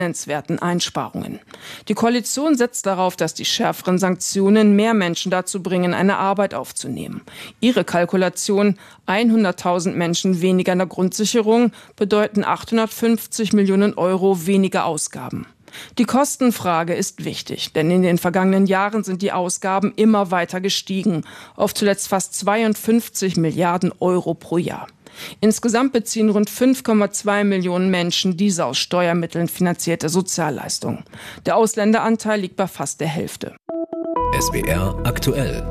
nennenswerten Einsparungen. Die Koalition setzt darauf, dass die schärferen Sanktionen mehr Menschen dazu bringen, eine Arbeit aufzunehmen. Ihre Kalkulation: 100.000 Menschen weniger in der Grundsicherung bedeuten 850 Millionen Euro weniger Ausgaben. Die Kostenfrage ist wichtig, denn in den vergangenen Jahren sind die Ausgaben immer weiter gestiegen, auf zuletzt fast 52 Milliarden Euro pro Jahr. Insgesamt beziehen rund 5,2 Millionen Menschen diese aus Steuermitteln finanzierte Sozialleistung. Der Ausländeranteil liegt bei fast der Hälfte. SWR aktuell.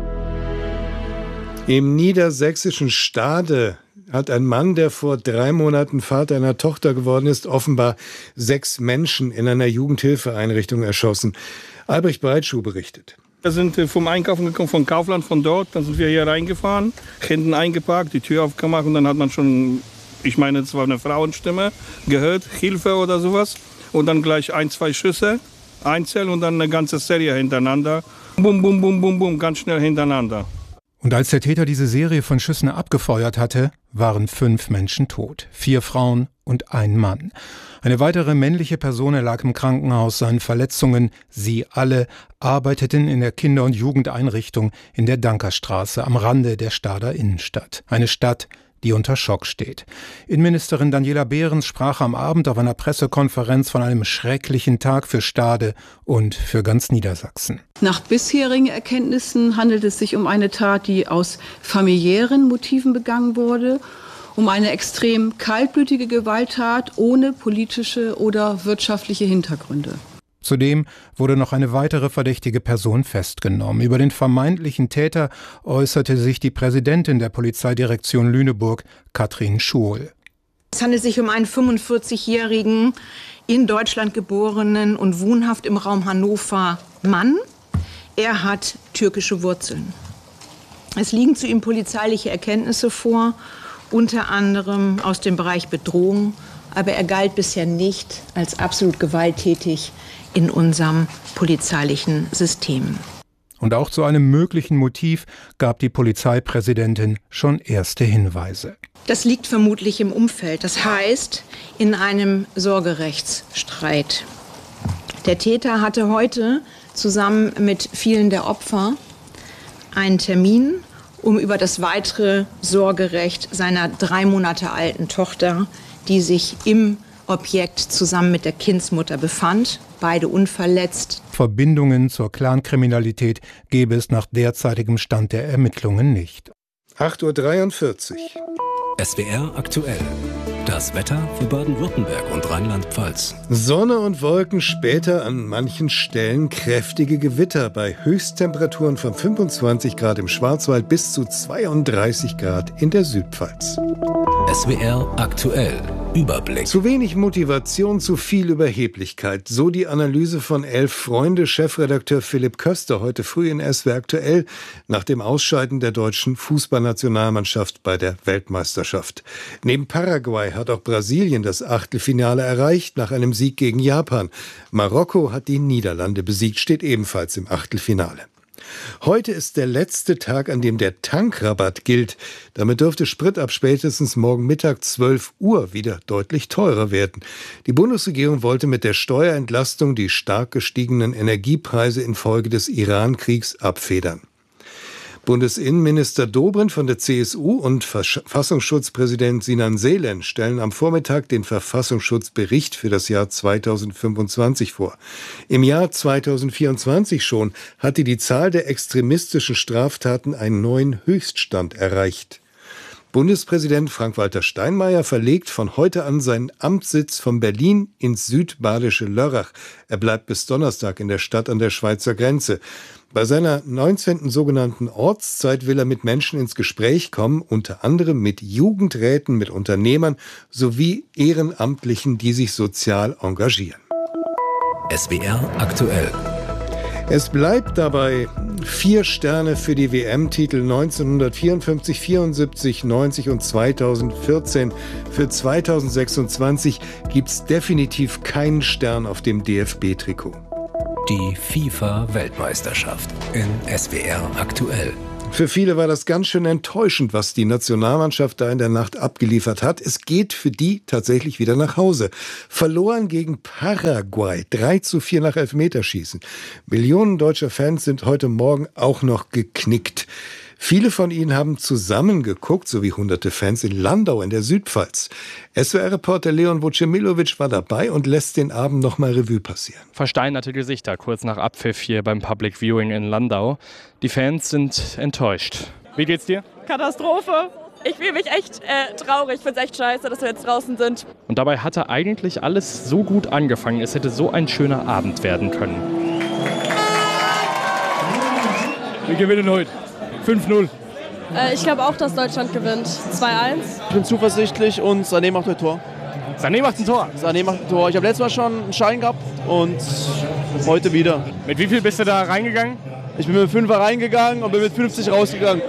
Im niedersächsischen Stade hat ein Mann, der vor 3 Monaten Vater einer Tochter geworden ist, offenbar 6 Menschen in einer Jugendhilfeeinrichtung erschossen. Albrecht Breitschuh berichtet. Wir sind vom Einkaufen gekommen, von Kaufland, von dort. Dann sind wir hier reingefahren, hinten eingeparkt, die Tür aufgemacht und dann hat man schon, ich meine, es war eine Frauenstimme, gehört, Hilfe oder sowas. Und dann gleich 1, 2 Schüsse, einzeln und dann eine ganze Serie hintereinander. Bum, bum, bum, bum, bum, ganz schnell hintereinander. Und als der Täter diese Serie von Schüssen abgefeuert hatte, waren 5 Menschen tot. 4 Frauen und ein Mann. Eine weitere männliche Person lag im Krankenhaus, seinen Verletzungen. Sie alle arbeiteten in der Kinder- und Jugendeinrichtung in der Dankerstraße am Rande der Stader Innenstadt. Eine Stadt, die unter Schock steht. Innenministerin Daniela Behrens sprach am Abend auf einer Pressekonferenz von einem schrecklichen Tag für Stade und für ganz Niedersachsen. Nach bisherigen Erkenntnissen handelt es sich um eine Tat, die aus familiären Motiven begangen wurde, um eine extrem kaltblütige Gewalttat ohne politische oder wirtschaftliche Hintergründe. Zudem wurde noch eine weitere verdächtige Person festgenommen. Über den vermeintlichen Täter äußerte sich die Präsidentin der Polizeidirektion Lüneburg, Katrin Schuhl. Es handelt sich um einen 45-jährigen, in Deutschland geborenen und wohnhaft im Raum Hannover Mann. Er hat türkische Wurzeln. Es liegen zu ihm polizeiliche Erkenntnisse vor, unter anderem aus dem Bereich Bedrohung, aber er galt bisher nicht als absolut gewalttätig in unserem polizeilichen System. Und auch zu einem möglichen Motiv gab die Polizeipräsidentin schon erste Hinweise. Das liegt vermutlich im Umfeld, das heißt in einem Sorgerechtsstreit. Der Täter hatte heute zusammen mit vielen der Opfer einen Termin, um über das weitere Sorgerecht seiner 3 Monate alten Tochter, die sich im Objekt zusammen mit der Kindsmutter befand, beide unverletzt. Verbindungen zur Clankriminalität gäbe es nach derzeitigem Stand der Ermittlungen nicht. 8:43 Uhr. SWR aktuell. Das Wetter für Baden-Württemberg und Rheinland-Pfalz. Sonne und Wolken, später an manchen Stellen kräftige Gewitter bei Höchsttemperaturen von 25 Grad im Schwarzwald bis zu 32 Grad in der Südpfalz. SWR aktuell. Überblick. Zu wenig Motivation, zu viel Überheblichkeit. So die Analyse von 11 Freunde, Chefredakteur Philipp Köster heute früh in SWR aktuell nach dem Ausscheiden der deutschen Fußballnationalmannschaft bei der Weltmeisterschaft. Neben Paraguay hat auch Brasilien das Achtelfinale erreicht nach einem Sieg gegen Japan. Marokko hat die Niederlande besiegt, steht ebenfalls im Achtelfinale. Heute ist der letzte Tag, an dem der Tankrabatt gilt. Damit dürfte Sprit ab spätestens morgen Mittag 12 Uhr wieder deutlich teurer werden. Die Bundesregierung wollte mit der Steuerentlastung die stark gestiegenen Energiepreise infolge des Iran-Kriegs abfedern. Bundesinnenminister Dobrindt von der CSU und Verfassungsschutzpräsident Sinan Selen stellen am Vormittag den Verfassungsschutzbericht für das Jahr 2025 vor. Im Jahr 2024 schon hatte die Zahl der extremistischen Straftaten einen neuen Höchststand erreicht. Bundespräsident Frank-Walter Steinmeier verlegt von heute an seinen Amtssitz von Berlin ins südbadische Lörrach. Er bleibt bis Donnerstag in der Stadt an der Schweizer Grenze. Bei seiner 19. sogenannten Ortszeit will er mit Menschen ins Gespräch kommen, unter anderem mit Jugendräten, mit Unternehmern sowie Ehrenamtlichen, die sich sozial engagieren. SWR aktuell. Es bleibt dabei 4 Sterne für die WM-Titel 1954, 74, 90 und 2014. Für 2026 gibt's definitiv keinen Stern auf dem DFB-Trikot. Die FIFA-Weltmeisterschaft in SWR aktuell. Für viele war das ganz schön enttäuschend, was die Nationalmannschaft da in der Nacht abgeliefert hat. Es geht für die tatsächlich wieder nach Hause. Verloren gegen Paraguay, 3:4 nach Elfmeterschießen. Millionen deutscher Fans sind heute Morgen auch noch geknickt. Viele von ihnen haben zusammengeguckt, so wie hunderte Fans in Landau in der Südpfalz. SWR-Reporter Leon Vucemilovic war dabei und lässt den Abend nochmal Revue passieren. Versteinerte Gesichter kurz nach Abpfiff hier beim Public Viewing in Landau. Die Fans sind enttäuscht. Wie geht's dir? Katastrophe. Ich fühle mich echt traurig. Ich finde es echt scheiße, dass wir jetzt draußen sind. Und dabei hatte eigentlich alles so gut angefangen. Es hätte so ein schöner Abend werden können. Wir gewinnen heute. 5-0. Ich glaube auch, dass Deutschland gewinnt. 2-1. Ich bin zuversichtlich und Sané macht ein Tor. Sané macht ein Tor? Sané macht ein Tor. Ich habe letztes Mal schon einen Schein gehabt und heute wieder. Mit wie viel bist du da reingegangen? Ich bin mit 5er reingegangen und bin mit 50 rausgegangen.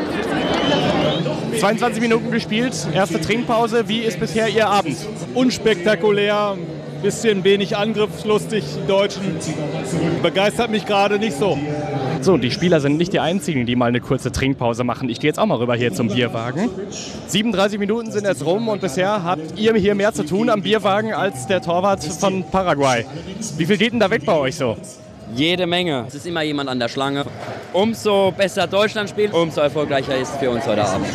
22 Minuten gespielt, erste Trinkpause. Wie ist bisher Ihr Abend? Unspektakulär, bisschen wenig angriffslustig, die Deutschen. Begeistert mich gerade nicht so. So, die Spieler sind nicht die einzigen, die mal eine kurze Trinkpause machen. Ich gehe jetzt auch mal rüber hier zum Bierwagen. 37 Minuten sind jetzt rum und bisher habt ihr hier mehr zu tun am Bierwagen als der Torwart von Paraguay. Wie viel geht denn da weg bei euch so? Jede Menge. Es ist immer jemand an der Schlange. Umso besser Deutschland spielt, umso erfolgreicher ist es für uns heute Abend.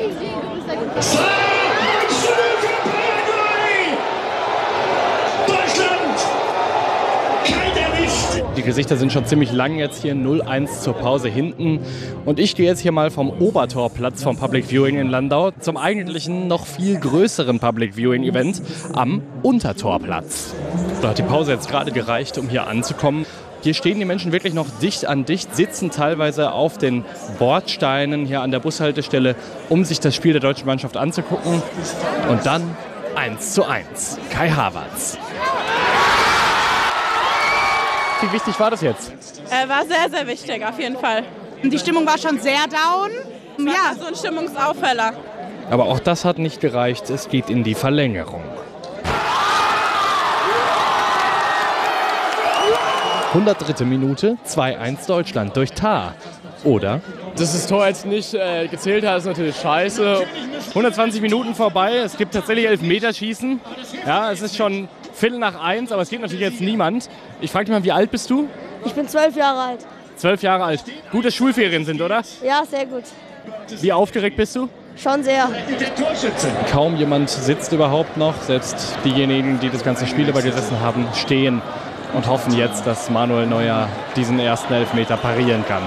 Die Gesichter sind schon ziemlich lang jetzt hier, 0-1 zur Pause hinten. Und ich gehe jetzt hier mal vom Obertorplatz vom Public Viewing in Landau zum eigentlichen noch viel größeren Public Viewing Event am Untertorplatz. Da hat die Pause jetzt gerade gereicht, um hier anzukommen. Hier stehen die Menschen wirklich noch dicht an dicht, sitzen teilweise auf den Bordsteinen hier an der Bushaltestelle, um sich das Spiel der deutschen Mannschaft anzugucken. Und dann 1:1. Kai Havertz. Wie wichtig war das jetzt? War sehr, sehr wichtig, auf jeden Fall. Die Stimmung war schon sehr down. Ja, so ein Stimmungsaufheller. Aber auch das hat nicht gereicht. Es geht in die Verlängerung. 103. Minute, 2:1 Deutschland durch Tah. Oder? Dass das Tor jetzt nicht gezählt hat, ist natürlich scheiße. 120 Minuten vorbei, es gibt tatsächlich Elfmeterschießen. Ja, es ist schon 1:45, aber es geht natürlich jetzt niemand. Ich frage dich mal, wie alt bist du? Ich bin 12 Jahre alt. 12 Jahre alt. Gut, dass Schulferien sind, oder? Ja, sehr gut. Wie aufgeregt bist du? Schon sehr. Kaum jemand sitzt überhaupt noch. Selbst diejenigen, die das ganze Spiel über gesessen haben, stehen und hoffen jetzt, dass Manuel Neuer diesen ersten Elfmeter parieren kann.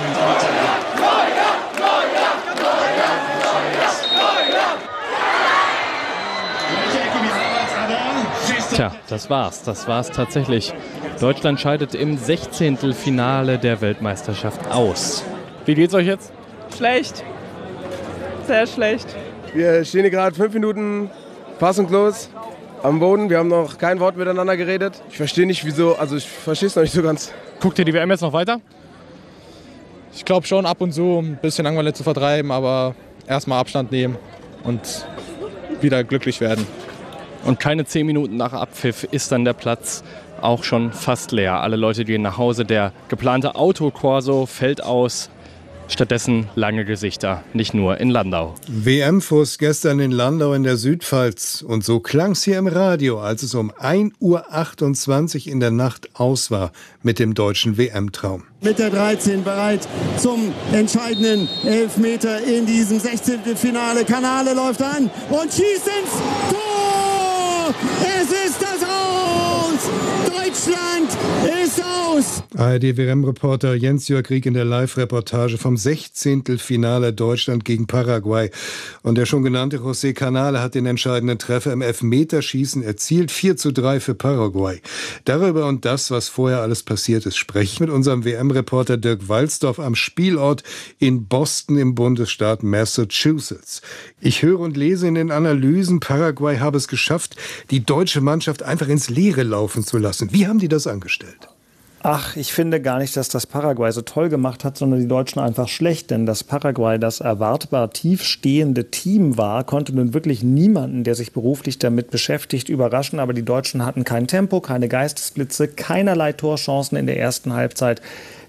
Tja, das war's tatsächlich. Deutschland scheidet im 16. Finale der Weltmeisterschaft aus. Wie geht's euch jetzt? Schlecht. Sehr schlecht. Wir stehen hier gerade 5 Minuten fassungslos am Boden. Wir haben noch kein Wort miteinander geredet. Ich verstehe nicht, wieso, also ich verstehe es noch nicht so ganz. Guckt ihr die WM jetzt noch weiter? Ich glaube schon ab und zu, um ein bisschen Langeweile zu vertreiben, aber erstmal Abstand nehmen und wieder glücklich werden. Und keine 10 Minuten nach Abpfiff ist dann der Platz auch schon fast leer. Alle Leute gehen nach Hause. Der geplante Autokorso fällt aus. Stattdessen lange Gesichter, nicht nur in Landau. WM-Fuss gestern in Landau in der Südpfalz. Und so klang's hier im Radio, als es um 1:28 Uhr in der Nacht aus war mit dem deutschen WM-Traum. Mit der 13 bereit zum entscheidenden Elfmeter in diesem 16. Finale. Kanale läuft an und schießt ins Tor! Es ist das Aus! Deutschland ist aus! ARD-WM-Reporter Jens-Jörg Rieck in der Live-Reportage vom 16. Finale Deutschland gegen Paraguay. Und der schon genannte José Canale hat den entscheidenden Treffer im Elfmeterschießen erzielt. 4:3 für Paraguay. Darüber und das, was vorher alles passiert ist, spreche ich mit unserem WM-Reporter Dirk Walsdorf am Spielort in Boston im Bundesstaat Massachusetts. Ich höre und lese in den Analysen, Paraguay habe es geschafft, die deutsche Mannschaft einfach ins Leere laufen zu lassen. Wie haben die das angestellt? Ach, ich finde gar nicht, dass das Paraguay so toll gemacht hat, sondern die Deutschen einfach schlecht. Denn das Paraguay, das erwartbar tiefstehende Team war, konnte nun wirklich niemanden, der sich beruflich damit beschäftigt, überraschen. Aber die Deutschen hatten kein Tempo, keine Geistesblitze, keinerlei Torchancen in der ersten Halbzeit.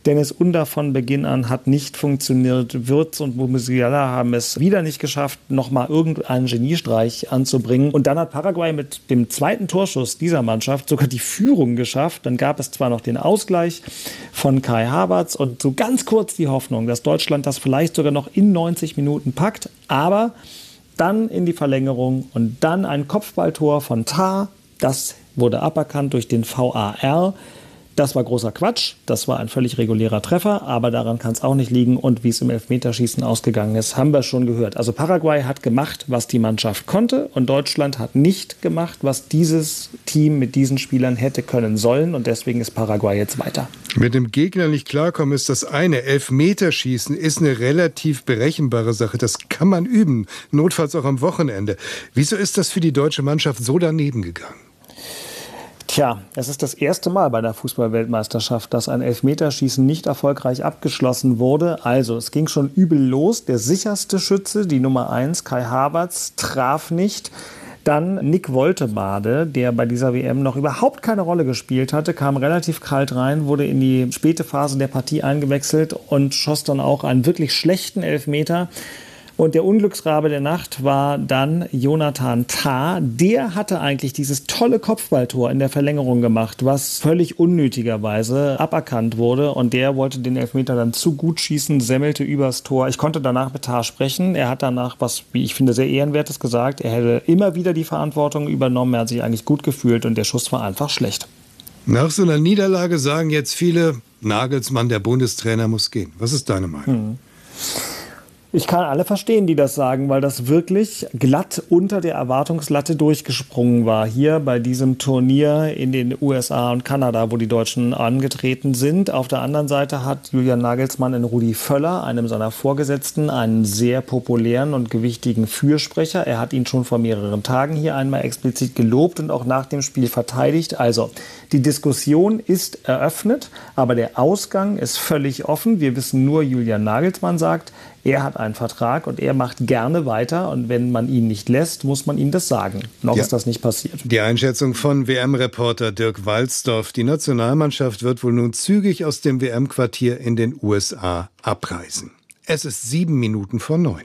Dennis Under von Beginn an hat nicht funktioniert. Wirtz und Musiala haben es wieder nicht geschafft, nochmal irgendeinen Geniestreich anzubringen. Und dann hat Paraguay mit dem zweiten Torschuss dieser Mannschaft sogar die Führung geschafft. Dann gab es zwar noch den Ausgleich von Kai Havertz und so ganz kurz die Hoffnung, dass Deutschland das vielleicht sogar noch in 90 Minuten packt. Aber dann in die Verlängerung und dann ein Kopfballtor von Tah. Das wurde aberkannt durch den VAR. Das war großer Quatsch, das war ein völlig regulärer Treffer, aber daran kann es auch nicht liegen. Und wie es im Elfmeterschießen ausgegangen ist, haben wir schon gehört. Also Paraguay hat gemacht, was die Mannschaft konnte, und Deutschland hat nicht gemacht, was dieses Team mit diesen Spielern hätte können sollen, und deswegen ist Paraguay jetzt weiter. Mit dem Gegner nicht klarkommen ist das eine. Elfmeterschießen ist eine relativ berechenbare Sache. Das kann man üben, notfalls auch am Wochenende. Wieso ist das für die deutsche Mannschaft so daneben gegangen? Tja, es ist das erste Mal bei der Fußball-Weltmeisterschaft, dass ein Elfmeterschießen nicht erfolgreich abgeschlossen wurde. Also, es ging schon übel los. Der sicherste Schütze, die Nummer 1, Kai Havertz, traf nicht. Dann Nick Woltemade, der bei dieser WM noch überhaupt keine Rolle gespielt hatte, kam relativ kalt rein, wurde in die späte Phase der Partie eingewechselt und schoss dann auch einen wirklich schlechten Elfmeter. Und der Unglücksrabe der Nacht war dann Jonathan Tah. Der hatte eigentlich dieses tolle Kopfballtor in der Verlängerung gemacht, was völlig unnötigerweise aberkannt wurde. Und der wollte den Elfmeter dann zu gut schießen, semmelte übers Tor. Ich konnte danach mit Tah sprechen. Er hat danach was, wie ich finde, sehr Ehrenwertes gesagt. Er hätte immer wieder die Verantwortung übernommen. Er hat sich eigentlich gut gefühlt und der Schuss war einfach schlecht. Nach so einer Niederlage sagen jetzt viele, Nagelsmann, der Bundestrainer, muss gehen. Was ist deine Meinung? Ich kann alle verstehen, die das sagen, weil das wirklich glatt unter der Erwartungslatte durchgesprungen war. Hier bei diesem Turnier in den USA und Kanada, wo die Deutschen angetreten sind. Auf der anderen Seite hat Julian Nagelsmann in Rudi Völler, einem seiner Vorgesetzten, einen sehr populären und gewichtigen Fürsprecher. Er hat ihn schon vor mehreren Tagen hier einmal explizit gelobt und auch nach dem Spiel verteidigt. Also, die Diskussion ist eröffnet, aber der Ausgang ist völlig offen. Wir wissen nur, Julian Nagelsmann sagt, er hat einen Vertrag und er macht gerne weiter. Und wenn man ihn nicht lässt, muss man ihm das sagen. Noch ist das nicht passiert. Die Einschätzung von WM-Reporter Dirk Walzdorf. Die Nationalmannschaft wird wohl nun zügig aus dem WM-Quartier in den USA abreisen. Es ist 7 Minuten vor 9.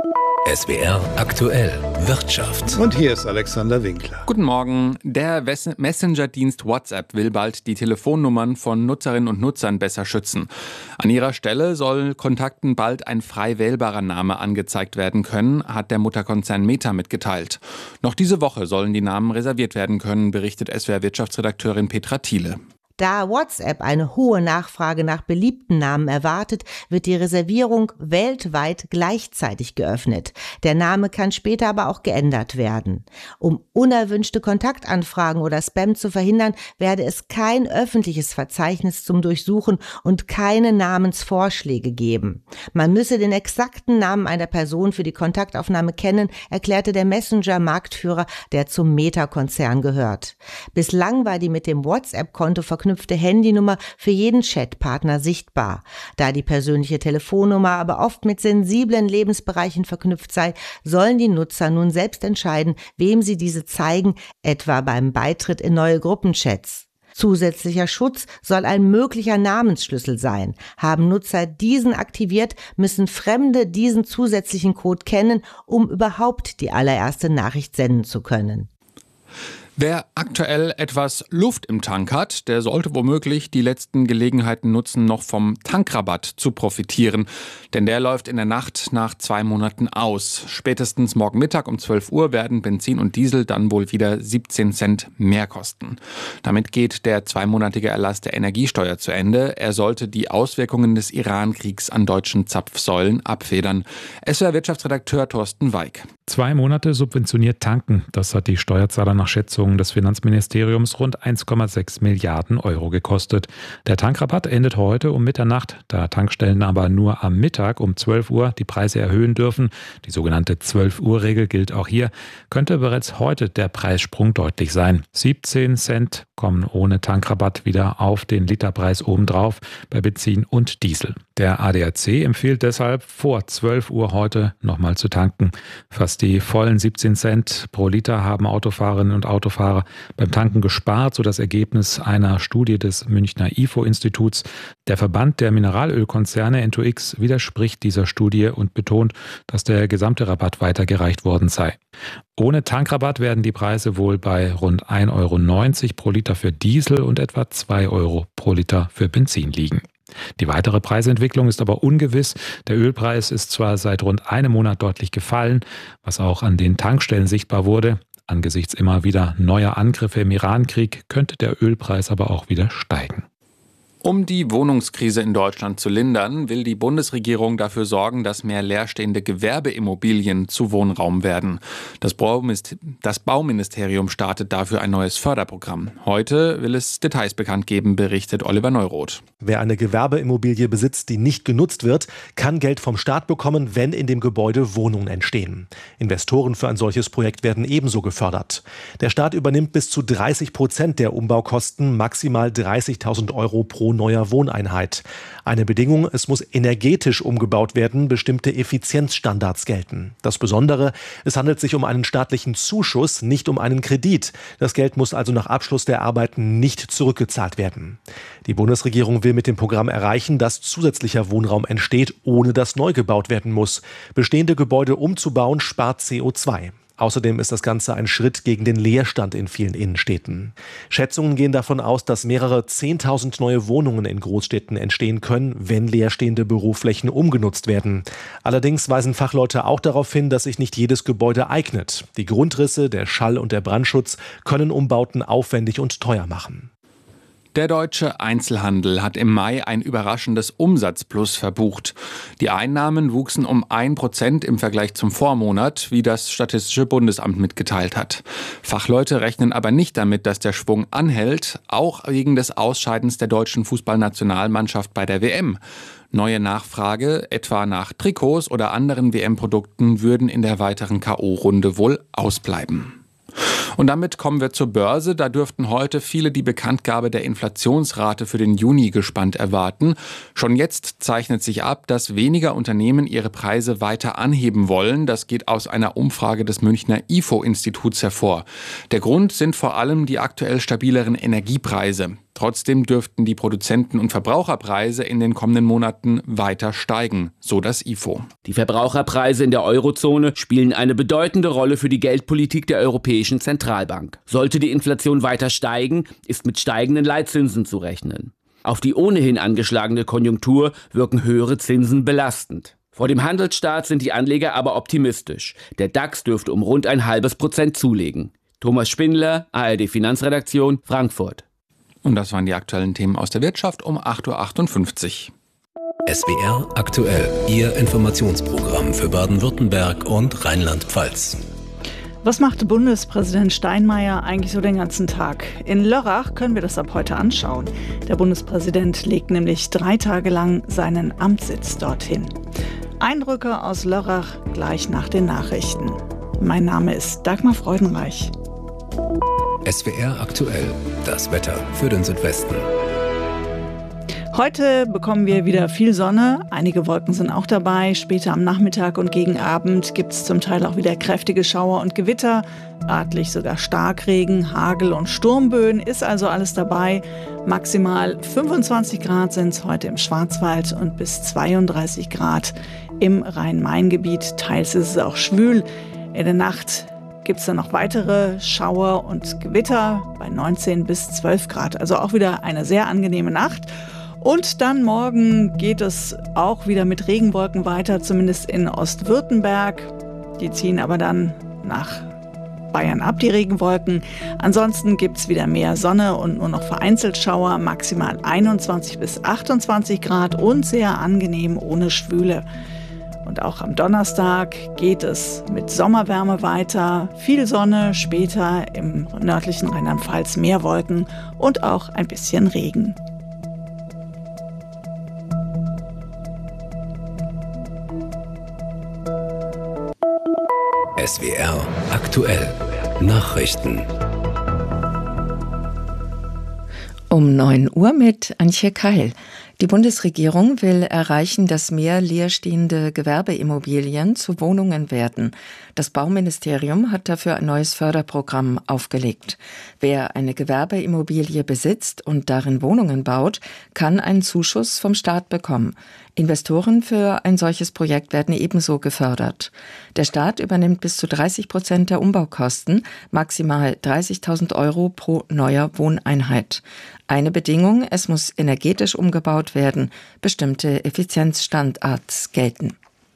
SWR aktuell Wirtschaft. Und hier ist Alexander Winkler. Guten Morgen. Der Messenger-Dienst WhatsApp will bald die Telefonnummern von Nutzerinnen und Nutzern besser schützen. An ihrer Stelle soll Kontakten bald ein frei wählbarer Name angezeigt werden können, hat der Mutterkonzern Meta mitgeteilt. Noch diese Woche sollen die Namen reserviert werden können, berichtet SWR-Wirtschaftsredakteurin Petra Thiele. Da WhatsApp eine hohe Nachfrage nach beliebten Namen erwartet, wird die Reservierung weltweit gleichzeitig geöffnet. Der Name kann später aber auch geändert werden. Um unerwünschte Kontaktanfragen oder Spam zu verhindern, werde es kein öffentliches Verzeichnis zum Durchsuchen und keine Namensvorschläge geben. Man müsse den exakten Namen einer Person für die Kontaktaufnahme kennen, erklärte der Messenger-Marktführer, der zum Meta-Konzern gehört. Bislang war die mit dem WhatsApp-Konto verknüpfte Handynummer für jeden Chatpartner sichtbar. Da die persönliche Telefonnummer aber oft mit sensiblen Lebensbereichen verknüpft sei, sollen die Nutzer nun selbst entscheiden, wem sie diese zeigen, etwa beim Beitritt in neue Gruppenchats. Zusätzlicher Schutz soll ein möglicher Namensschlüssel sein. Haben Nutzer diesen aktiviert, müssen Fremde diesen zusätzlichen Code kennen, um überhaupt die allererste Nachricht senden zu können. Wer aktuell etwas Luft im Tank hat, der sollte womöglich die letzten Gelegenheiten nutzen, noch vom Tankrabatt zu profitieren. Denn der läuft in der Nacht nach 2 Monaten aus. Spätestens morgen Mittag um 12 Uhr werden Benzin und Diesel dann wohl wieder 17 Cent mehr kosten. Damit geht der 2-monatige Erlass der Energiesteuer zu Ende. Er sollte die Auswirkungen des Iran-Kriegs an deutschen Zapfsäulen abfedern. SWR-Wirtschaftsredakteur Thorsten Weig. 2 Monate subventioniert tanken. Das hat die Steuerzahler nach Schätzungen des Finanzministeriums rund 1,6 Milliarden Euro gekostet. Der Tankrabatt endet heute um Mitternacht. Da Tankstellen aber nur am Mittag um 12 Uhr die Preise erhöhen dürfen, die sogenannte 12-Uhr-Regel gilt auch hier, könnte bereits heute der Preissprung deutlich sein. 17 Cent kommen ohne Tankrabatt wieder auf den Literpreis obendrauf bei Benzin und Diesel. Der ADAC empfiehlt deshalb, vor 12 Uhr heute nochmal zu tanken. Fast die vollen 17 Cent pro Liter haben Autofahrerinnen und Autofahrer Autofahrer beim Tanken gespart, so das Ergebnis einer Studie des Münchner IFO-Instituts. Der Verband der Mineralölkonzerne N2X widerspricht dieser Studie und betont, dass der gesamte Rabatt weitergereicht worden sei. Ohne Tankrabatt werden die Preise wohl bei rund 1,90 Euro pro Liter für Diesel und etwa 2 Euro pro Liter für Benzin liegen. Die weitere Preisentwicklung ist aber ungewiss. Der Ölpreis ist zwar seit rund einem Monat deutlich gefallen, was auch an den Tankstellen sichtbar wurde. Angesichts immer wieder neuer Angriffe im Irankrieg könnte der Ölpreis aber auch wieder steigen. Um die Wohnungskrise in Deutschland zu lindern, will die Bundesregierung dafür sorgen, dass mehr leerstehende Gewerbeimmobilien zu Wohnraum werden. Das Bauministerium startet dafür ein neues Förderprogramm. Heute will es Details bekannt geben, berichtet Oliver Neuroth. Wer eine Gewerbeimmobilie besitzt, die nicht genutzt wird, kann Geld vom Staat bekommen, wenn in dem Gebäude Wohnungen entstehen. Investoren für ein solches Projekt werden ebenso gefördert. Der Staat übernimmt bis zu 30% der Umbaukosten, maximal 30.000 Euro pro neuer Wohneinheit. Eine Bedingung, es muss energetisch umgebaut werden, bestimmte Effizienzstandards gelten. Das Besondere, es handelt sich um einen staatlichen Zuschuss, nicht um einen Kredit. Das Geld muss also nach Abschluss der Arbeiten nicht zurückgezahlt werden. Die Bundesregierung will mit dem Programm erreichen, dass zusätzlicher Wohnraum entsteht, ohne dass neu gebaut werden muss. Bestehende Gebäude umzubauen, spart CO2. Außerdem ist das Ganze ein Schritt gegen den Leerstand in vielen Innenstädten. Schätzungen gehen davon aus, dass mehrere 10.000 neue Wohnungen in Großstädten entstehen können, wenn leerstehende Büroflächen umgenutzt werden. Allerdings weisen Fachleute auch darauf hin, dass sich nicht jedes Gebäude eignet. Die Grundrisse, der Schall- und der Brandschutz können Umbauten aufwendig und teuer machen. Der deutsche Einzelhandel hat im Mai ein überraschendes Umsatzplus verbucht. Die Einnahmen wuchsen um 1% im Vergleich zum Vormonat, wie das Statistische Bundesamt mitgeteilt hat. Fachleute rechnen aber nicht damit, dass der Schwung anhält, auch wegen des Ausscheidens der deutschen Fußballnationalmannschaft bei der WM. Neue Nachfrage, etwa nach Trikots oder anderen WM-Produkten, würden in der weiteren K.O.-Runde wohl ausbleiben. Und damit kommen wir zur Börse. Da dürften heute viele die Bekanntgabe der Inflationsrate für den Juni gespannt erwarten. Schon jetzt zeichnet sich ab, dass weniger Unternehmen ihre Preise weiter anheben wollen. Das geht aus einer Umfrage des Münchner IFO-Instituts hervor. Der Grund sind vor allem die aktuell stabileren Energiepreise. Trotzdem dürften die Produzenten- und Verbraucherpreise in den kommenden Monaten weiter steigen, so das IFO. Die Verbraucherpreise in der Eurozone spielen eine bedeutende Rolle für die Geldpolitik der Europäischen Zentralbank. Sollte die Inflation weiter steigen, ist mit steigenden Leitzinsen zu rechnen. Auf die ohnehin angeschlagene Konjunktur wirken höhere Zinsen belastend. Vor dem Handelsstart sind die Anleger aber optimistisch. Der DAX dürfte um rund 0,5% zulegen. Thomas Spindler, ARD Finanzredaktion, Frankfurt. Und das waren die aktuellen Themen aus der Wirtschaft um 8.58 Uhr. SWR aktuell, Ihr Informationsprogramm für Baden-Württemberg und Rheinland-Pfalz. Was macht Bundespräsident Steinmeier eigentlich so den ganzen Tag? In Lörrach können wir das ab heute anschauen. Der Bundespräsident legt nämlich 3 Tage lang seinen Amtssitz dorthin. Eindrücke aus Lörrach gleich nach den Nachrichten. Mein Name ist Dagmar Freudenreich. SWR aktuell, das Wetter für den Südwesten. Heute bekommen wir wieder viel Sonne, einige Wolken sind auch dabei. Später am Nachmittag und gegen Abend gibt es zum Teil auch wieder kräftige Schauer und Gewitter. Örtlich sogar Starkregen, Hagel und Sturmböen, ist also alles dabei. Maximal 25 Grad sind es heute im Schwarzwald und bis 32 Grad im Rhein-Main-Gebiet. Teils ist es auch schwül. In der Nacht gibt es dann noch weitere Schauer und Gewitter bei 19 bis 12 Grad. Also auch wieder eine sehr angenehme Nacht. Und dann morgen geht es auch wieder mit Regenwolken weiter, zumindest in Ostwürttemberg. Die ziehen aber dann nach Bayern ab, die Regenwolken. Ansonsten gibt es wieder mehr Sonne und nur noch vereinzelt Schauer, maximal 21 bis 28 Grad und sehr angenehm ohne Schwüle. Und auch am Donnerstag geht es mit Sommerwärme weiter. Viel Sonne, später im nördlichen Rheinland-Pfalz mehr Wolken und auch ein bisschen Regen. SWR aktuell Nachrichten. Um 9 Uhr mit Antje Keil. Die Bundesregierung will erreichen, dass mehr leerstehende Gewerbeimmobilien zu Wohnungen werden. Das Bauministerium hat dafür ein neues Förderprogramm aufgelegt. Wer eine Gewerbeimmobilie besitzt und darin Wohnungen baut, kann einen Zuschuss vom Staat bekommen. Investoren für ein solches Projekt werden ebenso gefördert. Der Staat übernimmt bis zu 30% der Umbaukosten, maximal 30.000 € pro neuer Wohneinheit. Eine Bedingung, es muss energetisch umgebaut werden, bestimmte Effizienzstandards gelten.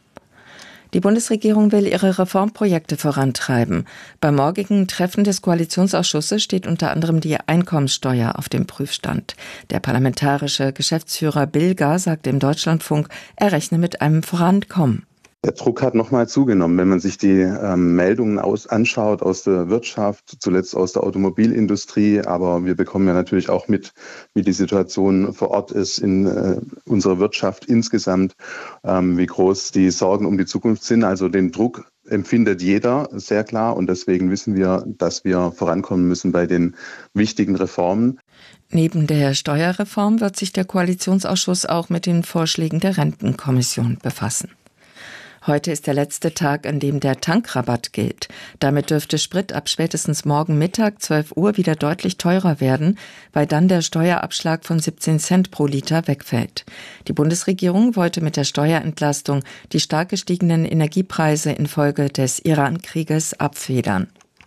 Die Bundesregierung will ihre Reformprojekte vorantreiben. Beim morgigen Treffen des Koalitionsausschusses steht unter anderem die Einkommenssteuer auf dem Prüfstand. Der parlamentarische Geschäftsführer Bilger sagte im Deutschlandfunk, er rechne mit einem Vorankommen. Der Druck hat nochmal zugenommen, wenn man sich die Meldungen anschaut aus der Wirtschaft, zuletzt aus der Automobilindustrie. Aber wir bekommen ja natürlich auch mit, wie die Situation vor Ort ist in unserer Wirtschaft insgesamt, wie groß die Sorgen um die Zukunft sind. Also den Druck empfindet jeder sehr klar und deswegen wissen wir, dass wir vorankommen müssen bei den wichtigen Reformen. Neben der Steuerreform wird sich der Koalitionsausschuss auch mit den Vorschlägen der Rentenkommission befassen. Heute ist der letzte Tag, an dem der Tankrabatt gilt. Damit dürfte Sprit ab spätestens morgen Mittag 12 Uhr wieder deutlich teurer werden, weil dann der Steuerabschlag von 17 Cent pro Liter wegfällt. Die Bundesregierung wollte mit der Steuerentlastung die stark gestiegenen Energiepreise infolge des Iran-Krieges abfedern.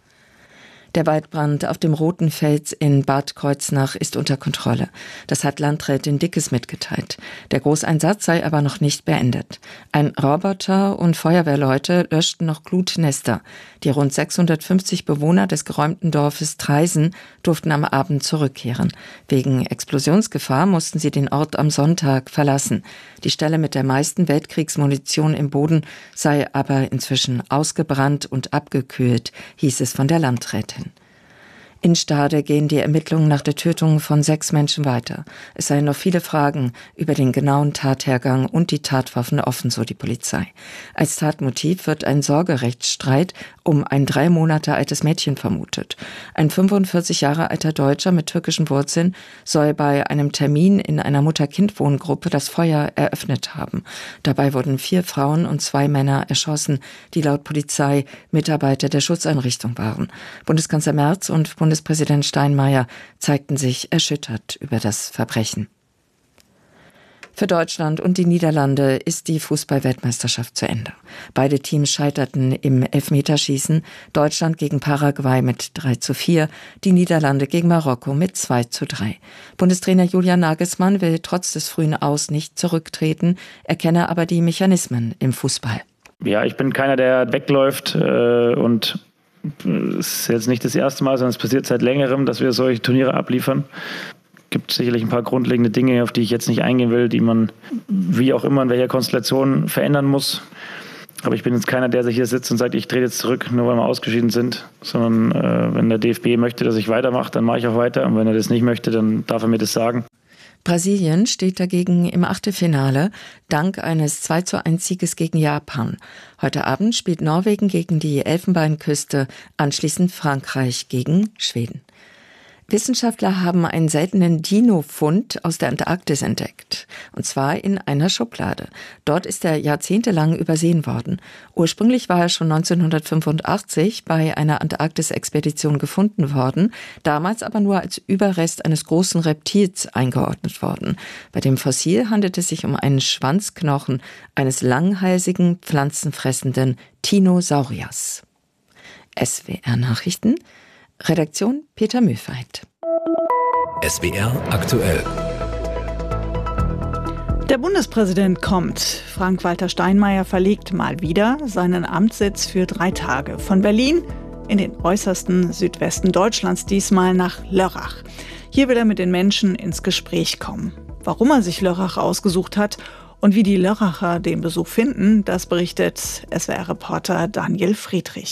Der Waldbrand auf dem Roten Fels in Bad Kreuznach ist unter Kontrolle. Das hat Landrätin Dickes mitgeteilt. Der Großeinsatz sei aber noch nicht beendet. Ein Roboter und Feuerwehrleute löschten noch Glutnester. Die rund 650 Bewohner des geräumten Dorfes Traisen durften am Abend zurückkehren. Wegen Explosionsgefahr mussten sie den Ort am Sonntag verlassen. Die Stelle mit der meisten Weltkriegsmunition im Boden sei aber inzwischen ausgebrannt und abgekühlt, hieß es von der Landrätin. In Stade gehen die Ermittlungen nach der Tötung von 6 Menschen weiter. Es seien noch viele Fragen über den genauen Tathergang und die Tatwaffen offen, so die Polizei. Als Tatmotiv wird ein Sorgerechtsstreit um ein 3 Monate altes Mädchen vermutet. Ein 45 Jahre alter Deutscher mit türkischen Wurzeln soll bei einem Termin in einer Mutter-Kind-Wohngruppe das Feuer eröffnet haben. Dabei wurden 4 Frauen und 2 Männer erschossen, die laut Polizei Mitarbeiter der Schutzeinrichtung waren. Bundeskanzler Merz und Bundespräsident Steinmeier zeigten sich erschüttert über das Verbrechen. Für Deutschland und die Niederlande ist die Fußball-Weltmeisterschaft zu Ende. Beide Teams scheiterten im Elfmeterschießen. Deutschland gegen Paraguay mit 3:4, die Niederlande gegen Marokko mit 2:3. Bundestrainer Julian Nagelsmann will trotz des frühen Aus nicht zurücktreten, erkenne aber die Mechanismen im Fußball. Ja, ich bin keiner, der wegläuft und es ist jetzt nicht das erste Mal, sondern es passiert seit längerem, dass wir solche Turniere abliefern. Es gibt sicherlich ein paar grundlegende Dinge, auf die ich jetzt nicht eingehen will, die man wie auch immer in welcher Konstellation verändern muss. Aber ich bin jetzt keiner, der sich hier sitzt und sagt, ich trete jetzt zurück, nur weil wir ausgeschieden sind. Sondern wenn der DFB möchte, dass ich weitermache, dann mache ich auch weiter. Und wenn er das nicht möchte, dann darf er mir das sagen. Brasilien steht dagegen im Achtelfinale dank eines 2:1 gegen Japan. Heute Abend spielt Norwegen gegen die Elfenbeinküste, anschließend Frankreich gegen Schweden. Wissenschaftler haben einen seltenen Dino-Fund aus der Antarktis entdeckt. Und zwar in einer Schublade. Dort ist er jahrzehntelang übersehen worden. Ursprünglich war er schon 1985 bei einer Antarktis-Expedition gefunden worden, damals aber nur als Überrest eines großen Reptils eingeordnet worden. Bei dem Fossil handelt es sich um einen Schwanzknochen eines langhalsigen, pflanzenfressenden Dinosauriers. SWR Nachrichten, Redaktion Peter Mühlfeit. SWR aktuell. Der Bundespräsident kommt. Frank-Walter Steinmeier verlegt mal wieder seinen Amtssitz für 3 Tage. Von Berlin in den äußersten Südwesten Deutschlands, diesmal nach Lörrach. Hier will er mit den Menschen ins Gespräch kommen. Warum er sich Lörrach ausgesucht hat und wie die Lörracher den Besuch finden, das berichtet SWR-Reporter Daniel Friedrich.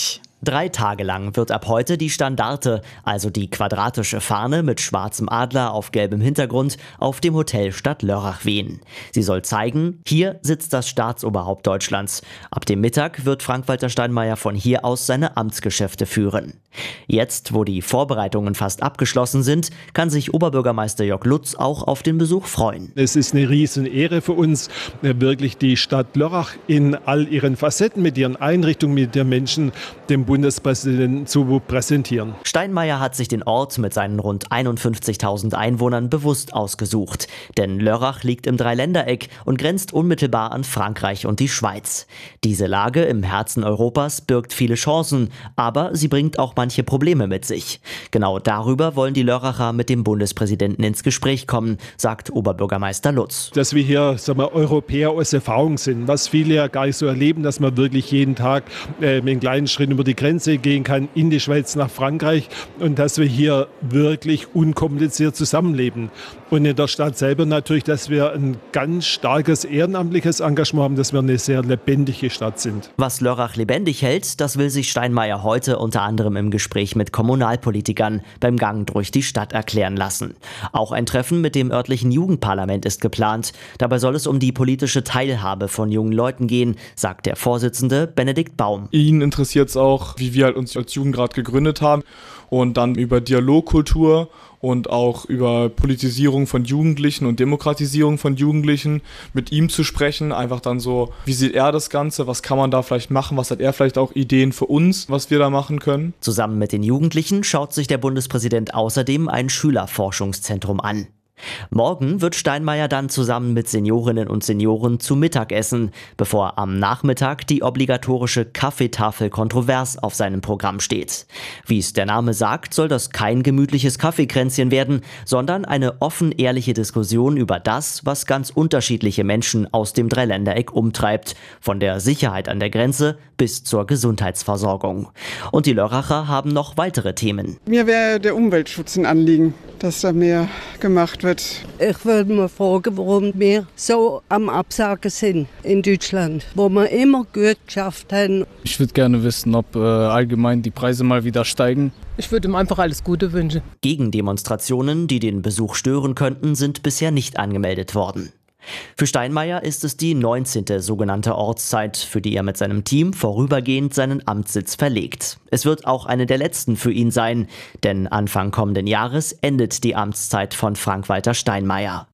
3 Tage lang wird ab heute die Standarte, also die quadratische Fahne mit schwarzem Adler auf gelbem Hintergrund, auf dem Hotel Stadt Lörrach wehen. Sie soll zeigen, hier sitzt das Staatsoberhaupt Deutschlands. Ab dem Mittag wird Frank-Walter Steinmeier von hier aus seine Amtsgeschäfte führen. Jetzt, wo die Vorbereitungen fast abgeschlossen sind, kann sich Oberbürgermeister Jörg Lutz auch auf den Besuch freuen. Es ist eine Riesenehre für uns, wirklich die Stadt Lörrach in all ihren Facetten, mit ihren Einrichtungen, mit den Menschen, dem Bundespräsidenten zu präsentieren. Steinmeier hat sich den Ort mit seinen rund 51.000 Einwohnern bewusst ausgesucht. Denn Lörrach liegt im Dreiländereck und grenzt unmittelbar an Frankreich und die Schweiz. Diese Lage im Herzen Europas birgt viele Chancen, aber sie bringt auch manche Probleme mit sich. Genau darüber wollen die Lörracher mit dem Bundespräsidenten ins Gespräch kommen, sagt Oberbürgermeister Lutz. Dass wir hier Europäer aus Erfahrung sind, was viele ja gar nicht so erleben, dass man wirklich jeden Tag mit einem kleinen Schritt über die Grenze gehen kann, in die Schweiz nach Frankreich, und dass wir hier wirklich unkompliziert zusammenleben. Und in der Stadt selber natürlich, dass wir ein ganz starkes ehrenamtliches Engagement haben, dass wir eine sehr lebendige Stadt sind. Was Lörrach lebendig hält, das will sich Steinmeier heute unter anderem im Gespräch mit Kommunalpolitikern beim Gang durch die Stadt erklären lassen. Auch ein Treffen mit dem örtlichen Jugendparlament ist geplant. Dabei soll es um die politische Teilhabe von jungen Leuten gehen, sagt der Vorsitzende Benedikt Baum. Ihn interessiert es auch, wie wir uns als Jugendrat gegründet haben, und dann über Dialogkultur und auch über Politisierung von Jugendlichen und Demokratisierung von Jugendlichen mit ihm zu sprechen. Einfach dann so, wie sieht er das Ganze, was kann man da vielleicht machen, was hat er vielleicht auch Ideen für uns, was wir da machen können. Zusammen mit den Jugendlichen schaut sich der Bundespräsident außerdem ein Schülerforschungszentrum an. Morgen wird Steinmeier dann zusammen mit Seniorinnen und Senioren zu Mittag essen, bevor am Nachmittag die obligatorische Kaffeetafel kontrovers auf seinem Programm steht. Wie es der Name sagt, soll das kein gemütliches Kaffeekränzchen werden, sondern eine offen-ehrliche Diskussion über das, was ganz unterschiedliche Menschen aus dem Dreiländereck umtreibt, von der Sicherheit an der Grenze bis zur Gesundheitsversorgung. Und die Lörracher haben noch weitere Themen. Mir wäre der Umweltschutz ein Anliegen, dass da mehr gemacht wird. Ich würde mich fragen, warum wir so am Absagen sind in Deutschland, wo wir immer gut geschafft haben. Ich würde gerne wissen, ob allgemein die Preise mal wieder steigen. Ich würde ihm einfach alles Gute wünschen. Gegendemonstrationen, die den Besuch stören könnten, sind bisher nicht angemeldet worden. Für Steinmeier ist es die 19. sogenannte Ortszeit, für die er mit seinem Team vorübergehend seinen Amtssitz verlegt. Es wird auch eine der letzten für ihn sein, denn Anfang kommenden Jahres endet die Amtszeit von Frank-Walter Steinmeier.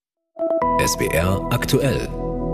SWR aktuell.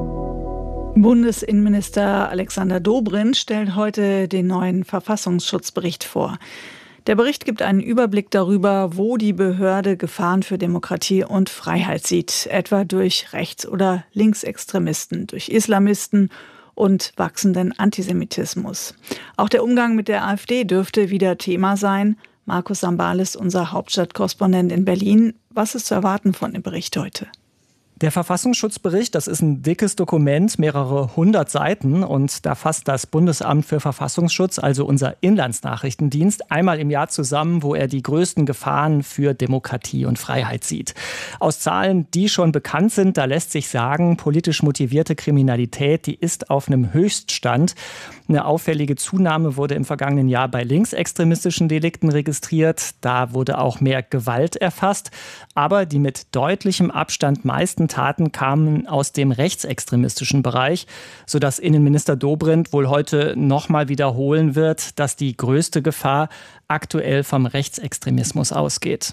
Bundesinnenminister Alexander Dobrindt stellt heute den neuen Verfassungsschutzbericht vor. Der Bericht gibt einen Überblick darüber, wo die Behörde Gefahren für Demokratie und Freiheit sieht, etwa durch Rechts- oder Linksextremisten, durch Islamisten und wachsenden Antisemitismus. Auch der Umgang mit der AfD dürfte wieder Thema sein. Markus Sambales, unser Hauptstadtkorrespondent in Berlin. Was ist zu erwarten von dem Bericht heute? Der Verfassungsschutzbericht, das ist ein dickes Dokument, mehrere 100 Seiten, und da fasst das Bundesamt für Verfassungsschutz, also unser Inlandsnachrichtendienst, einmal im Jahr zusammen, wo er die größten Gefahren für Demokratie und Freiheit sieht. Aus Zahlen, die schon bekannt sind, da lässt sich sagen, politisch motivierte Kriminalität, die ist auf einem Höchststand. Eine auffällige Zunahme wurde im vergangenen Jahr bei linksextremistischen Delikten registriert. Da wurde auch mehr Gewalt erfasst. Aber die mit deutlichem Abstand meisten Taten kamen aus dem rechtsextremistischen Bereich, sodass Innenminister Dobrindt wohl heute nochmal wiederholen wird, dass die größte Gefahr aktuell vom Rechtsextremismus ausgeht.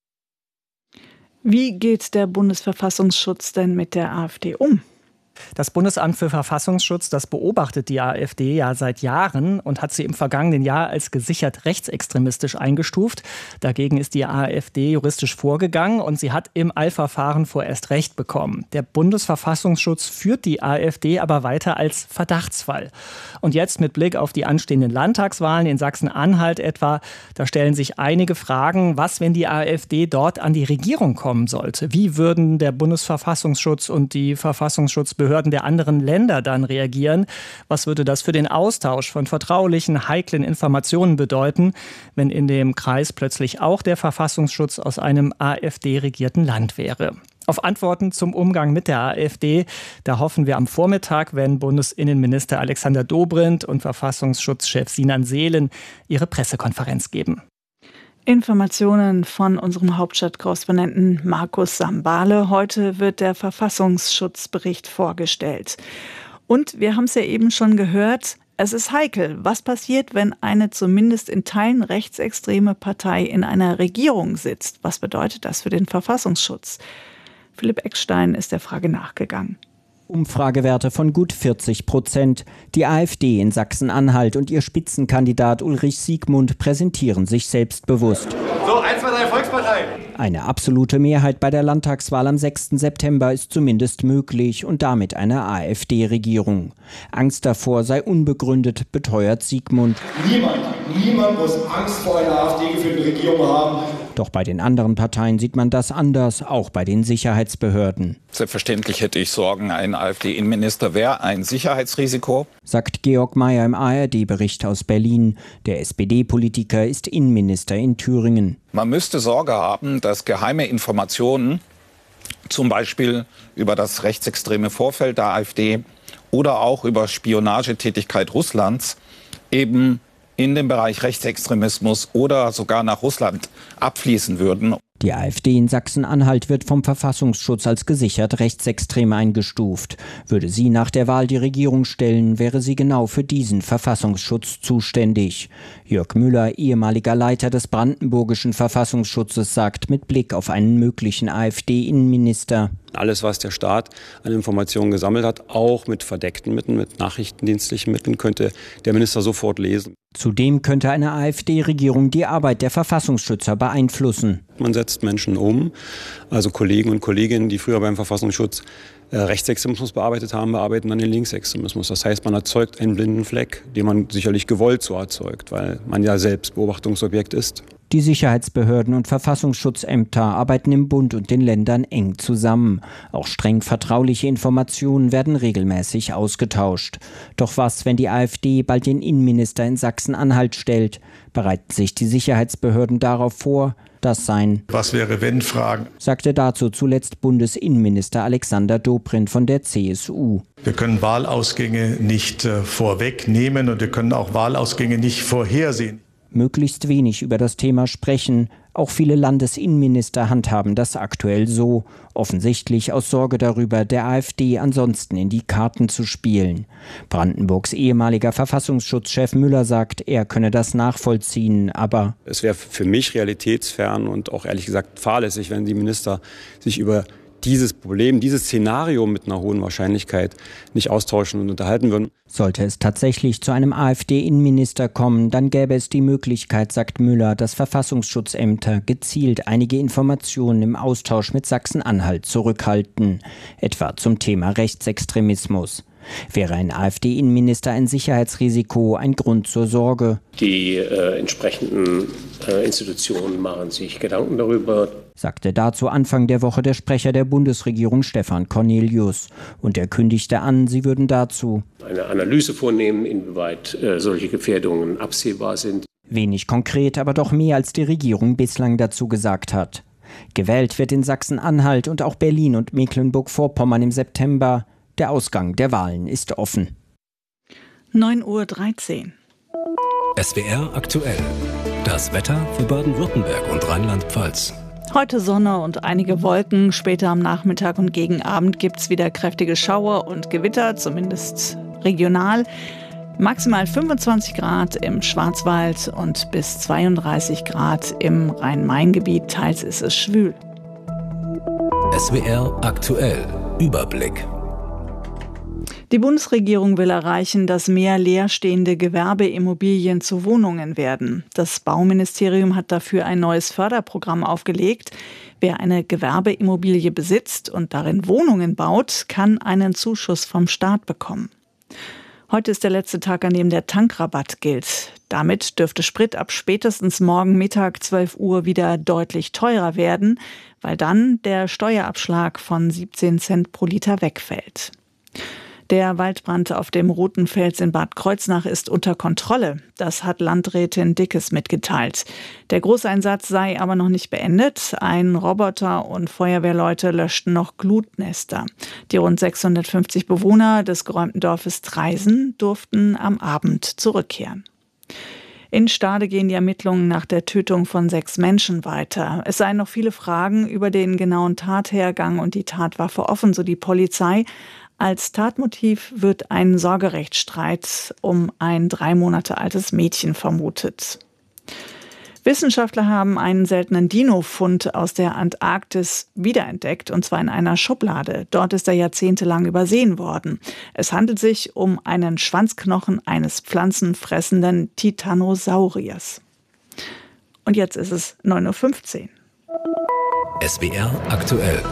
Wie geht der Bundesverfassungsschutz denn mit der AfD um? Das Bundesamt für Verfassungsschutz, das beobachtet die AfD ja seit Jahren und hat sie im vergangenen Jahr als gesichert rechtsextremistisch eingestuft. Dagegen ist die AfD juristisch vorgegangen und sie hat im Eilverfahren vorerst Recht bekommen. Der Bundesverfassungsschutz führt die AfD aber weiter als Verdachtsfall. Und jetzt mit Blick auf die anstehenden Landtagswahlen in Sachsen-Anhalt etwa, da stellen sich einige Fragen, was, wenn die AfD dort an die Regierung kommen sollte? Wie würden der Bundesverfassungsschutz und die Verfassungsschutzbehörden der anderen Länder dann reagieren? Was würde das für den Austausch von vertraulichen, heiklen Informationen bedeuten, wenn in dem Kreis plötzlich auch der Verfassungsschutz aus einem AfD-regierten Land wäre? Auf Antworten zum Umgang mit der AfD, da hoffen wir am Vormittag, wenn Bundesinnenminister Alexander Dobrindt und Verfassungsschutzchef Sinan Seelen ihre Pressekonferenz geben. Informationen von unserem Hauptstadtkorrespondenten Markus Sambale. Heute wird der Verfassungsschutzbericht vorgestellt. Und wir haben es ja eben schon gehört, es ist heikel. Was passiert, wenn eine zumindest in Teilen rechtsextreme Partei in einer Regierung sitzt? Was bedeutet das für den Verfassungsschutz? Philipp Eckstein ist der Frage nachgegangen. Umfragewerte von gut 40%. Die AfD in Sachsen-Anhalt und ihr Spitzenkandidat Ulrich Siegmund präsentieren sich selbstbewusst. So, 1, 2, 3, Volkspartei. Eine absolute Mehrheit bei der Landtagswahl am 6. September ist zumindest möglich und damit eine AfD-Regierung. Angst davor sei unbegründet, beteuert Siegmund. Niemand muss Angst vor einer AfD-geführten Regierung haben. Doch bei den anderen Parteien sieht man das anders, auch bei den Sicherheitsbehörden. Selbstverständlich hätte ich Sorgen, ein AfD-Innenminister wäre ein Sicherheitsrisiko, sagt Georg Mayer im ARD-Bericht aus Berlin. Der SPD-Politiker ist Innenminister in Thüringen. Man müsste Sorge haben, dass geheime Informationen, zum Beispiel über das rechtsextreme Vorfeld der AfD oder auch über Spionagetätigkeit Russlands, eben in den Bereich Rechtsextremismus oder sogar nach Russland abfließen würden. Die AfD in Sachsen-Anhalt wird vom Verfassungsschutz als gesichert rechtsextrem eingestuft. Würde sie nach der Wahl die Regierung stellen, wäre sie genau für diesen Verfassungsschutz zuständig. Jörg Müller, ehemaliger Leiter des brandenburgischen Verfassungsschutzes, sagt mit Blick auf einen möglichen AfD-Innenminister: Alles, was der Staat an Informationen gesammelt hat, auch mit verdeckten Mitteln, mit nachrichtendienstlichen Mitteln, könnte der Minister sofort lesen. Zudem könnte eine AfD-Regierung die Arbeit der Verfassungsschützer beeinflussen. Man setzt Menschen um, also Kollegen und Kolleginnen, die früher beim Verfassungsschutz Rechtsextremismus bearbeitet haben, bearbeiten dann den Linksextremismus. Das heißt, man erzeugt einen blinden Fleck, den man sicherlich gewollt so erzeugt, weil man ja selbst Beobachtungsobjekt ist. Die Sicherheitsbehörden und Verfassungsschutzämter arbeiten im Bund und den Ländern eng zusammen. Auch streng vertrauliche Informationen werden regelmäßig ausgetauscht. Doch was, wenn die AfD bald den Innenminister in Sachsen-Anhalt stellt? Bereiten sich die Sicherheitsbehörden darauf vor? Das seien Was wäre wenn Fragen, sagte dazu zuletzt Bundesinnenminister Alexander Dobrindt von der CSU. Wir können Wahlausgänge nicht vorwegnehmen und wir können auch Wahlausgänge nicht vorhersehen. Möglichst wenig über das Thema sprechen. Auch viele Landesinnenminister handhaben das aktuell so, offensichtlich aus Sorge darüber, der AfD ansonsten in die Karten zu spielen. Brandenburgs ehemaliger Verfassungsschutzchef Müller sagt, er könne das nachvollziehen, aber es wäre für mich realitätsfern und auch ehrlich gesagt fahrlässig, wenn die Minister sich über dieses Problem, dieses Szenario mit einer hohen Wahrscheinlichkeit nicht austauschen und unterhalten würden. Sollte es tatsächlich zu einem AfD-Innenminister kommen, dann gäbe es die Möglichkeit, sagt Müller, dass Verfassungsschutzämter gezielt einige Informationen im Austausch mit Sachsen-Anhalt zurückhalten, etwa zum Thema Rechtsextremismus. Wäre ein AfD-Innenminister ein Sicherheitsrisiko, ein Grund zur Sorge? Die entsprechenden Institutionen machen sich Gedanken darüber, sagte dazu Anfang der Woche der Sprecher der Bundesregierung Stefan Cornelius. Und er kündigte an, sie würden dazu eine Analyse vornehmen, inwieweit solche Gefährdungen absehbar sind. Wenig konkret, aber doch mehr als die Regierung bislang dazu gesagt hat. Gewählt wird in Sachsen-Anhalt und auch Berlin und Mecklenburg-Vorpommern im September. Der Ausgang der Wahlen ist offen. 9:13 Uhr. SWR aktuell. Das Wetter für Baden-Württemberg und Rheinland-Pfalz. Heute Sonne und einige Wolken. Später am Nachmittag und gegen Abend gibt es wieder kräftige Schauer und Gewitter, zumindest regional. Maximal 25 Grad im Schwarzwald und bis 32 Grad im Rhein-Main-Gebiet. Teils ist es schwül. SWR aktuell. Überblick. Die Bundesregierung will erreichen, dass mehr leerstehende Gewerbeimmobilien zu Wohnungen werden. Das Bauministerium hat dafür ein neues Förderprogramm aufgelegt. Wer eine Gewerbeimmobilie besitzt und darin Wohnungen baut, kann einen Zuschuss vom Staat bekommen. Heute ist der letzte Tag, an dem der Tankrabatt gilt. Damit dürfte Sprit ab spätestens morgen Mittag 12 Uhr wieder deutlich teurer werden, weil dann der Steuerabschlag von 17 Cent pro Liter wegfällt. Der Waldbrand auf dem Rutenfels in Bad Kreuznach ist unter Kontrolle. Das hat Landrätin Dickes mitgeteilt. Der Großeinsatz sei aber noch nicht beendet. Ein Roboter und Feuerwehrleute löschten noch Glutnester. Die rund 650 Bewohner des geräumten Dorfes Treisen durften am Abend zurückkehren. In Stade gehen die Ermittlungen nach der Tötung von 6 Menschen weiter. Es seien noch viele Fragen über den genauen Tathergang und die Tatwaffe offen, so die Polizei. Als Tatmotiv wird ein Sorgerechtsstreit um ein 3 Monate altes Mädchen vermutet. Wissenschaftler haben einen seltenen Dino-Fund aus der Antarktis wiederentdeckt, und zwar in einer Schublade. Dort ist er jahrzehntelang übersehen worden. Es handelt sich um einen Schwanzknochen eines pflanzenfressenden Titanosauriers. Und jetzt ist es 9:15 Uhr. SWR aktuell.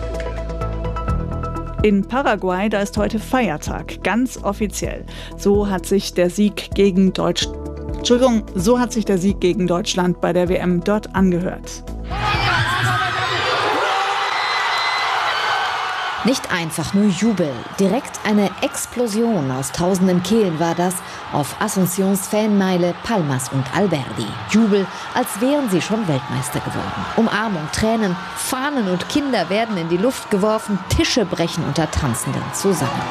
In Paraguay, da ist heute Feiertag, ganz offiziell. So hat sich der Sieg gegen Deutschland bei der WM dort angehört. Nicht einfach nur Jubel, direkt eine Explosion aus tausenden Kehlen war das auf Asuncións Fanmeile Palmas und Alberdi. Jubel, als wären sie schon Weltmeister geworden. Umarmung, Tränen, Fahnen und Kinder werden in die Luft geworfen, Tische brechen unter Tanzenden zusammen.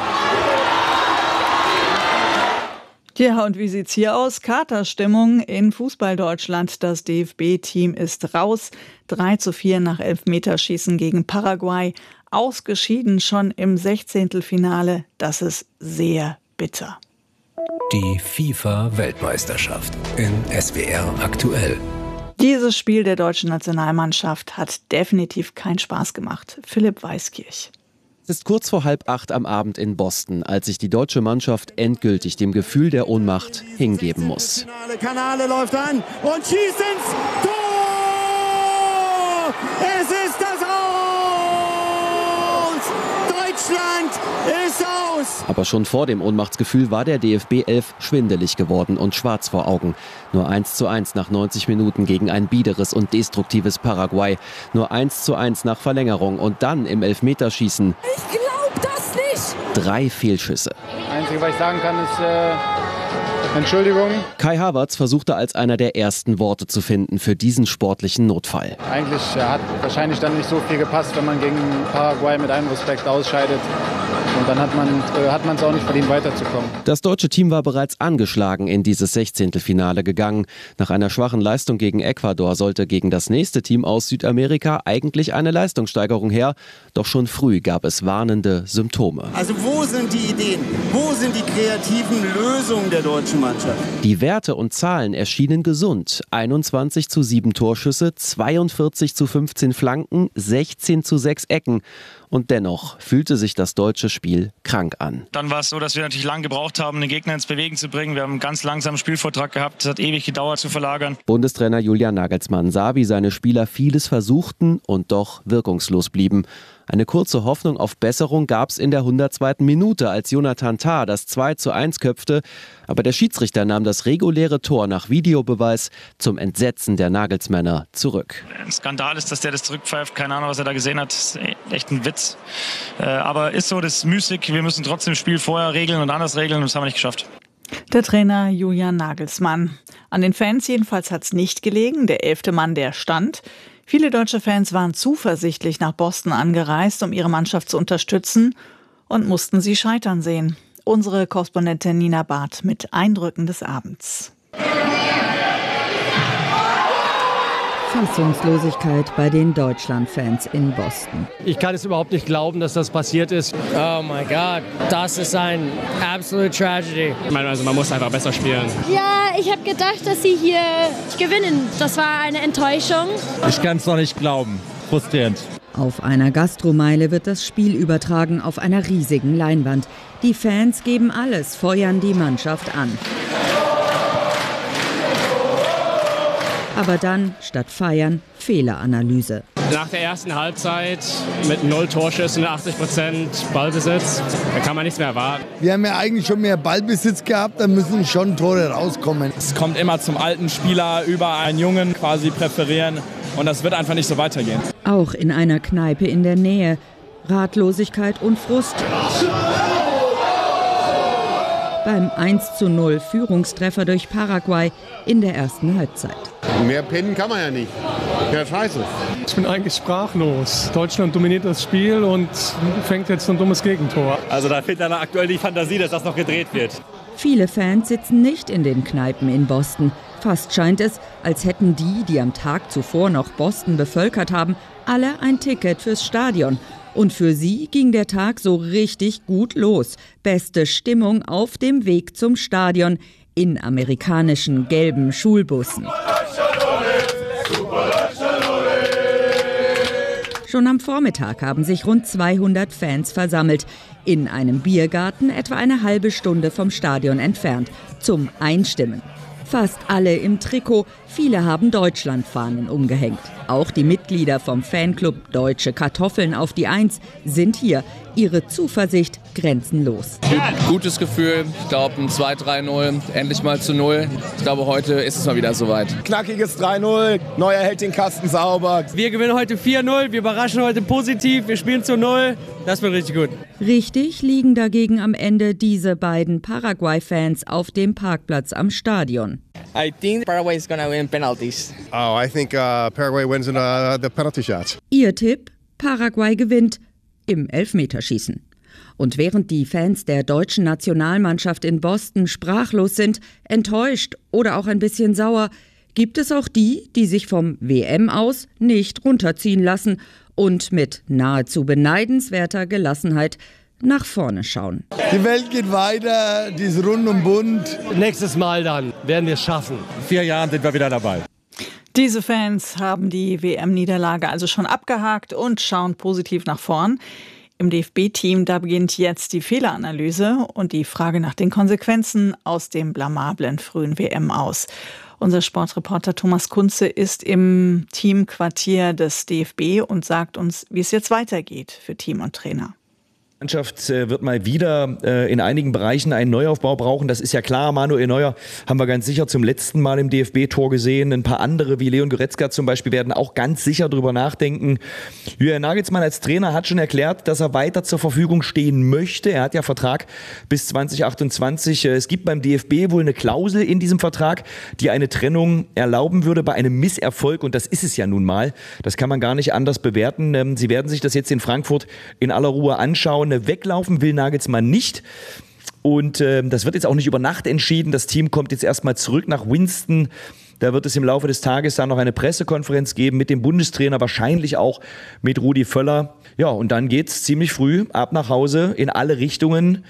Ja, und wie sieht's hier aus? Katerstimmung in Fußball-Deutschland. Das DFB-Team ist raus. 3:4 nach Elfmeterschießen gegen Paraguay. Ausgeschieden schon im 16. Finale. Das ist sehr bitter. Die FIFA-Weltmeisterschaft in SWR aktuell. Dieses Spiel der deutschen Nationalmannschaft hat definitiv keinen Spaß gemacht. Philipp Weiskirch. Es ist kurz vor 7:30 am Abend in Boston, als sich die deutsche Mannschaft endgültig dem Gefühl der Ohnmacht hingeben muss. Kanale läuft an und schießt ins Tor! Es ist das Aus! Deutschland ist aus! Aber schon vor dem Ohnmachtsgefühl war der DFB 11 schwindelig geworden und schwarz vor Augen. Nur 1:1 nach 90 Minuten gegen ein biederes und destruktives Paraguay. Nur 1:1 nach Verlängerung und dann im Elfmeterschießen. Ich glaub das nicht! 3 Fehlschüsse. Das Einzige, was ich sagen kann, ist Entschuldigung. Kai Havertz versuchte als einer der ersten Worte zu finden für diesen sportlichen Notfall. Eigentlich hat wahrscheinlich dann nicht so viel gepasst, wenn man gegen Paraguay mit allem Respekt ausscheidet. Und dann hat man es auch nicht verdient, weiterzukommen. Das deutsche Team war bereits angeschlagen in dieses 16. Finale gegangen. Nach einer schwachen Leistung gegen Ecuador sollte gegen das nächste Team aus Südamerika eigentlich eine Leistungssteigerung her. Doch schon früh gab es warnende Symptome. Also wo sind die Ideen? Wo sind die kreativen Lösungen der deutschen Mannschaft? Die Werte und Zahlen erschienen gesund. 21:7 Torschüsse, 42:15 Flanken, 16:6 Ecken. Und dennoch fühlte sich das deutsche Spiel krank an. Dann war es so, dass wir natürlich lange gebraucht haben, den Gegner ins Bewegen zu bringen. Wir haben einen ganz langsamen Spielvortrag gehabt. Es hat ewig gedauert zu verlagern. Bundestrainer Julian Nagelsmann sah, wie seine Spieler vieles versuchten und doch wirkungslos blieben. Eine kurze Hoffnung auf Besserung gab es in der 102. Minute, als Jonathan Tah das 2:1 köpfte. Aber der Schiedsrichter nahm das reguläre Tor nach Videobeweis zum Entsetzen der Nagelsmänner zurück. Ein Skandal ist, dass der das zurückpfeift. Keine Ahnung, was er da gesehen hat. Das ist echt ein Witz. Aber ist so, das ist müßig. Wir müssen trotzdem das Spiel vorher regeln und anders regeln. Und das haben wir nicht geschafft. Der Trainer Julian Nagelsmann. An den Fans jedenfalls hat es nicht gelegen. Der 11. Mann, der stand. Viele deutsche Fans waren zuversichtlich nach Boston angereist, um ihre Mannschaft zu unterstützen, und mussten sie scheitern sehen. Unsere Korrespondentin Nina Barth mit Eindrücken des Abends. Fassungslosigkeit bei den Deutschland-Fans in Boston. Ich kann es überhaupt nicht glauben, dass das passiert ist. Oh my God, das ist ein absolute Tragedy. Ich meine, also man muss einfach besser spielen. Ja, ich habe gedacht, dass sie hier gewinnen. Das war eine Enttäuschung. Ich kann es noch nicht glauben. Frustrierend. Auf einer Gastromeile wird das Spiel übertragen auf einer riesigen Leinwand. Die Fans geben alles, feuern die Mannschaft an. Aber dann, statt feiern, Fehleranalyse. Nach der ersten Halbzeit mit 0 Torschüssen, 80% Ballbesitz, da kann man nichts mehr erwarten. Wir haben ja eigentlich schon mehr Ballbesitz gehabt, da müssen schon Tore rauskommen. Es kommt immer zum alten Spieler über einen Jungen quasi präferieren und das wird einfach nicht so weitergehen. Auch in einer Kneipe in der Nähe. Ratlosigkeit und Frust. beim 1:0 Führungstreffer durch Paraguay in der ersten Halbzeit. Mehr pennen kann man ja nicht. Ja, scheiße. Ich bin eigentlich sprachlos. Deutschland dominiert das Spiel und fängt jetzt ein dummes Gegentor. Also da fehlt dann aktuell die Fantasie, dass das noch gedreht wird. Viele Fans sitzen nicht in den Kneipen in Boston. Fast scheint es, als hätten die am Tag zuvor noch Boston bevölkert haben, alle ein Ticket fürs Stadion. Und für sie ging der Tag so richtig gut los. Beste Stimmung auf dem Weg zum Stadion in amerikanischen gelben Schulbussen. Schon am Vormittag haben sich rund 200 Fans versammelt. In einem Biergarten etwa eine halbe Stunde vom Stadion entfernt. Zum Einstimmen. Fast alle im Trikot, viele haben Deutschlandfahnen umgehängt. Auch die Mitglieder vom Fanclub Deutsche Kartoffeln auf die 1 sind hier. Ihre Zuversicht grenzenlos. Gutes Gefühl, ich glaube ein 2-3-0, endlich mal zu 0. Ich glaube, heute ist es mal wieder soweit. Knackiges 3-0, Neuer hält den Kasten sauber. Wir gewinnen heute 4-0, wir überraschen heute positiv, wir spielen zu 0. Das wird richtig gut. Richtig liegen dagegen am Ende diese beiden Paraguay-Fans auf dem Parkplatz am Stadion. I think Paraguay is gonna win penalties. Oh, I think Paraguay wins in the penalty shots. Ihr Tipp? Paraguay gewinnt im Elfmeterschießen. Und während die Fans der deutschen Nationalmannschaft in Boston sprachlos sind, enttäuscht oder auch ein bisschen sauer, gibt es auch die, die sich vom WM aus nicht runterziehen lassen und mit nahezu beneidenswerter Gelassenheit nach vorne schauen. Die Welt geht weiter, die ist rund und bunt. Nächstes Mal dann werden wir es schaffen. In 4 Jahren sind wir wieder dabei. Diese Fans haben die WM-Niederlage also schon abgehakt und schauen positiv nach vorn. Im DFB-Team, da beginnt jetzt die Fehleranalyse und die Frage nach den Konsequenzen aus dem blamablen frühen WM aus. Unser Sportreporter Thomas Kunze ist im Teamquartier des DFB und sagt uns, wie es jetzt weitergeht für Team und Trainer. Die Mannschaft wird mal wieder in einigen Bereichen einen Neuaufbau brauchen. Das ist ja klar. Manuel Neuer haben wir ganz sicher zum letzten Mal im DFB-Tor gesehen. Ein paar andere, wie Leon Goretzka zum Beispiel, werden auch ganz sicher drüber nachdenken. Julian Nagelsmann als Trainer hat schon erklärt, dass er weiter zur Verfügung stehen möchte. Er hat ja Vertrag bis 2028. Es gibt beim DFB wohl eine Klausel in diesem Vertrag, die eine Trennung erlauben würde bei einem Misserfolg. Und das ist es ja nun mal. Das kann man gar nicht anders bewerten. Sie werden sich das jetzt in Frankfurt in aller Ruhe anschauen. Weglaufen will Nagelsmann nicht. Und das wird jetzt auch nicht über Nacht entschieden. Das Team kommt jetzt erstmal zurück nach Winston. Da wird es im Laufe des Tages dann noch eine Pressekonferenz geben mit dem Bundestrainer, wahrscheinlich auch mit Rudi Völler. Ja, und dann geht's ziemlich früh ab nach Hause in alle Richtungen.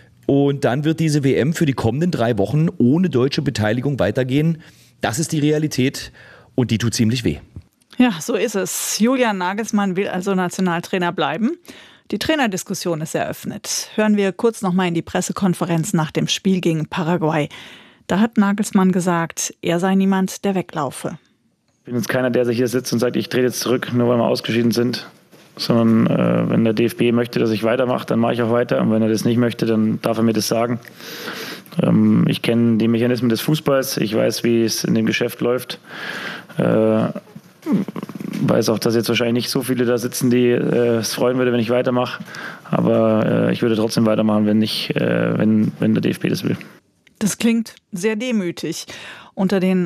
Und dann wird diese WM für die kommenden 3 Wochen ohne deutsche Beteiligung weitergehen. Das ist die Realität und die tut ziemlich weh. Ja, so ist es. Julian Nagelsmann will also Nationaltrainer bleiben. Die Trainerdiskussion ist eröffnet. Hören wir kurz noch mal in die Pressekonferenz nach dem Spiel gegen Paraguay. Da hat Nagelsmann gesagt, er sei niemand, der weglaufe. Ich bin jetzt keiner, der sich hier sitzt und sagt, ich trete jetzt zurück, nur weil wir ausgeschieden sind. Sondern wenn der DFB möchte, dass ich weitermache, dann mache ich auch weiter. Und wenn er das nicht möchte, dann darf er mir das sagen. Ich kenne die Mechanismen des Fußballs. Ich weiß, wie es in dem Geschäft läuft. Weiß auch, dass jetzt wahrscheinlich nicht so viele da sitzen, die es freuen würde, wenn ich weitermache. Aber ich würde trotzdem weitermachen, wenn der DFB das will. Das klingt sehr demütig. Unter den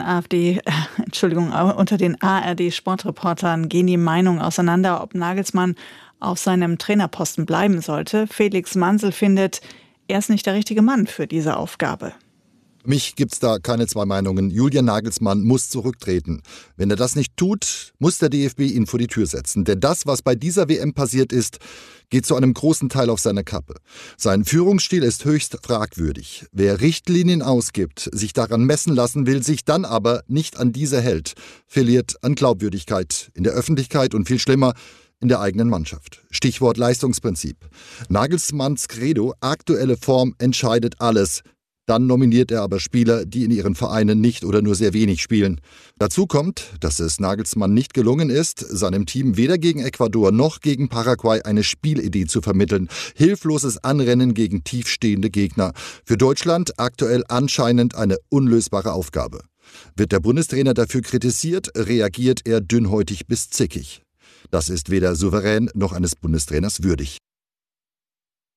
ARD-Sportreportern gehen die Meinungen auseinander, ob Nagelsmann auf seinem Trainerposten bleiben sollte. Felix Mansel findet, er ist nicht der richtige Mann für diese Aufgabe. Für mich gibt's da keine 2 Meinungen. Julian Nagelsmann muss zurücktreten. Wenn er das nicht tut, muss der DFB ihn vor die Tür setzen. Denn das, was bei dieser WM passiert ist, geht zu einem großen Teil auf seine Kappe. Sein Führungsstil ist höchst fragwürdig. Wer Richtlinien ausgibt, sich daran messen lassen will, sich dann aber nicht an diese hält, verliert an Glaubwürdigkeit in der Öffentlichkeit und viel schlimmer, in der eigenen Mannschaft. Stichwort Leistungsprinzip. Nagelsmanns Credo, aktuelle Form entscheidet alles. Dann nominiert er aber Spieler, die in ihren Vereinen nicht oder nur sehr wenig spielen. Dazu kommt, dass es Nagelsmann nicht gelungen ist, seinem Team weder gegen Ecuador noch gegen Paraguay eine Spielidee zu vermitteln. Hilfloses Anrennen gegen tiefstehende Gegner. Für Deutschland aktuell anscheinend eine unlösbare Aufgabe. Wird der Bundestrainer dafür kritisiert, reagiert er dünnhäutig bis zickig. Das ist weder souverän noch eines Bundestrainers würdig.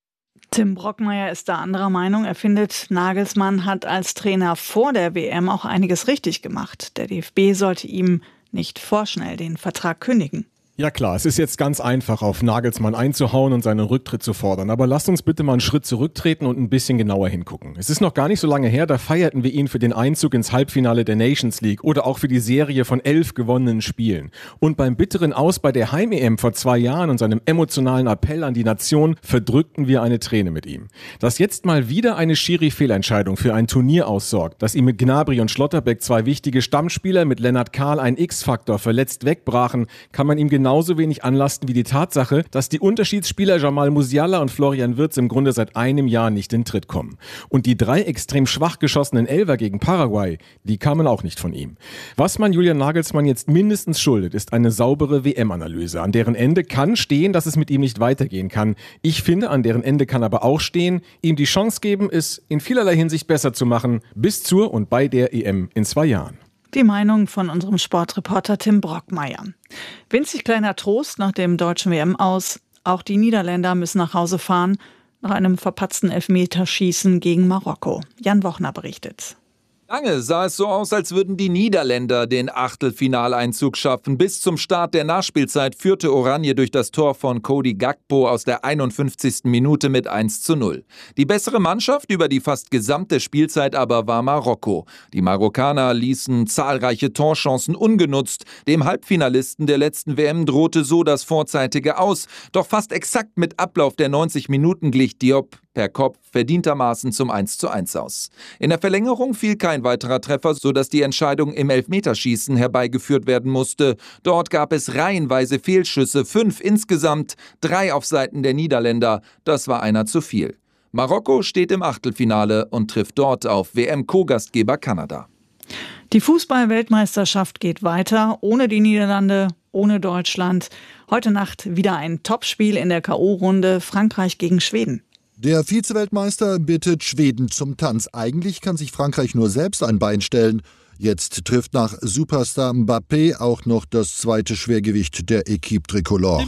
Tim Brockmeier ist da anderer Meinung. Er findet, Nagelsmann hat als Trainer vor der WM auch einiges richtig gemacht. Der DFB sollte ihm nicht vorschnell den Vertrag kündigen. Ja klar, es ist jetzt ganz einfach, auf Nagelsmann einzuhauen und seinen Rücktritt zu fordern. Aber lasst uns bitte mal einen Schritt zurücktreten und ein bisschen genauer hingucken. Es ist noch gar nicht so lange her, da feierten wir ihn für den Einzug ins Halbfinale der Nations League oder auch für die Serie von 11 gewonnenen Spielen. Und beim bitteren Aus bei der Heim-EM vor 2 Jahren und seinem emotionalen Appell an die Nation verdrückten wir eine Träne mit ihm. Dass jetzt mal wieder eine Schiri-Fehlentscheidung für ein Turnier aussorgt, dass ihm mit Gnabry und Schlotterbeck 2 wichtige Stammspieler, mit Lennart Kahl ein X-Faktor verletzt wegbrachen, kann man ihm genauso wenig anlasten wie die Tatsache, dass die Unterschiedsspieler Jamal Musiala und Florian Wirtz im Grunde seit einem Jahr nicht in Tritt kommen. Und die 3 extrem schwach geschossenen Elfer gegen Paraguay, die kamen auch nicht von ihm. Was man Julian Nagelsmann jetzt mindestens schuldet, ist eine saubere WM-Analyse. An deren Ende kann stehen, dass es mit ihm nicht weitergehen kann. Ich finde, an deren Ende kann aber auch stehen, ihm die Chance geben, es in vielerlei Hinsicht besser zu machen, bis zur und bei der EM in 2 Jahren. Die Meinung von unserem Sportreporter Tim Brockmeier. Winzig kleiner Trost nach dem deutschen WM-Aus. Auch die Niederländer müssen nach Hause fahren, nach einem verpatzten Elfmeterschießen gegen Marokko. Jan Wochner berichtet. Lange sah es so aus, als würden die Niederländer den Achtelfinaleinzug schaffen. Bis zum Start der Nachspielzeit führte Oranje durch das Tor von Cody Gakpo aus der 51. Minute mit 1:0. Die bessere Mannschaft über die fast gesamte Spielzeit aber war Marokko. Die Marokkaner ließen zahlreiche Torchancen ungenutzt. Dem Halbfinalisten der letzten WM drohte so das vorzeitige Aus. Doch fast exakt mit Ablauf der 90 Minuten glich Diop per Kopf verdientermaßen zum 1:1 aus. In der Verlängerung fiel kein weiterer Treffer, sodass die Entscheidung im Elfmeterschießen herbeigeführt werden musste. Dort gab es reihenweise Fehlschüsse, 5 insgesamt, 3 auf Seiten der Niederländer. Das war einer zu viel. Marokko steht im Achtelfinale und trifft dort auf WM-Co-Gastgeber Kanada. Die Fußball-Weltmeisterschaft geht weiter, ohne die Niederlande, ohne Deutschland. Heute Nacht wieder ein Topspiel in der K.O.-Runde, Frankreich gegen Schweden. Der Vize-Weltmeister bittet Schweden zum Tanz. Eigentlich kann sich Frankreich nur selbst ein Bein stellen. Jetzt trifft nach Superstar Mbappé auch noch das zweite Schwergewicht der Équipe Tricolore.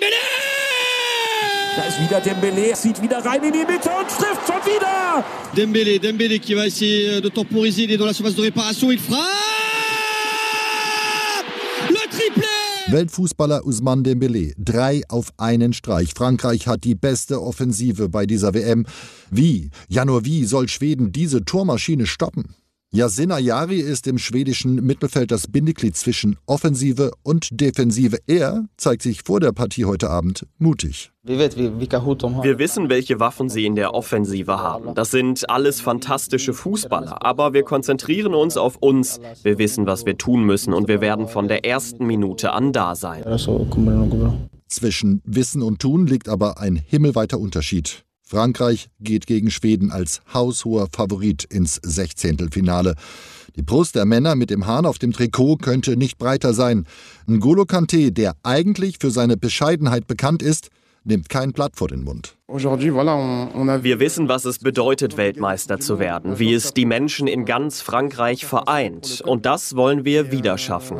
Da ist wieder Dembélé, zieht wieder rein in die Mitte und trifft schon wieder. Dembélé qui va essayer de temporiser, il est dans la surface de réparation, il frappe! Le triplé! Weltfußballer Ousmane Dembélé, 3 auf einen Streich. Frankreich hat die beste Offensive bei dieser WM. Wie? Ja, nur wie soll Schweden diese Tormaschine stoppen? Yasin Ayari ist im schwedischen Mittelfeld das Bindeglied zwischen Offensive und Defensive. Er zeigt sich vor der Partie heute Abend mutig. Wir wissen, welche Waffen sie in der Offensive haben. Das sind alles fantastische Fußballer, aber wir konzentrieren uns auf uns. Wir wissen, was wir tun müssen und wir werden von der ersten Minute an da sein. Zwischen Wissen und Tun liegt aber ein himmelweiter Unterschied. Frankreich geht gegen Schweden als haushoher Favorit ins 16. Finale. Die Brust der Männer mit dem Hahn auf dem Trikot könnte nicht breiter sein. N'Golo Kanté, der eigentlich für seine Bescheidenheit bekannt ist, nimmt kein Blatt vor den Mund. Wir wissen, was es bedeutet, Weltmeister zu werden, wie es die Menschen in ganz Frankreich vereint. Und das wollen wir wieder schaffen.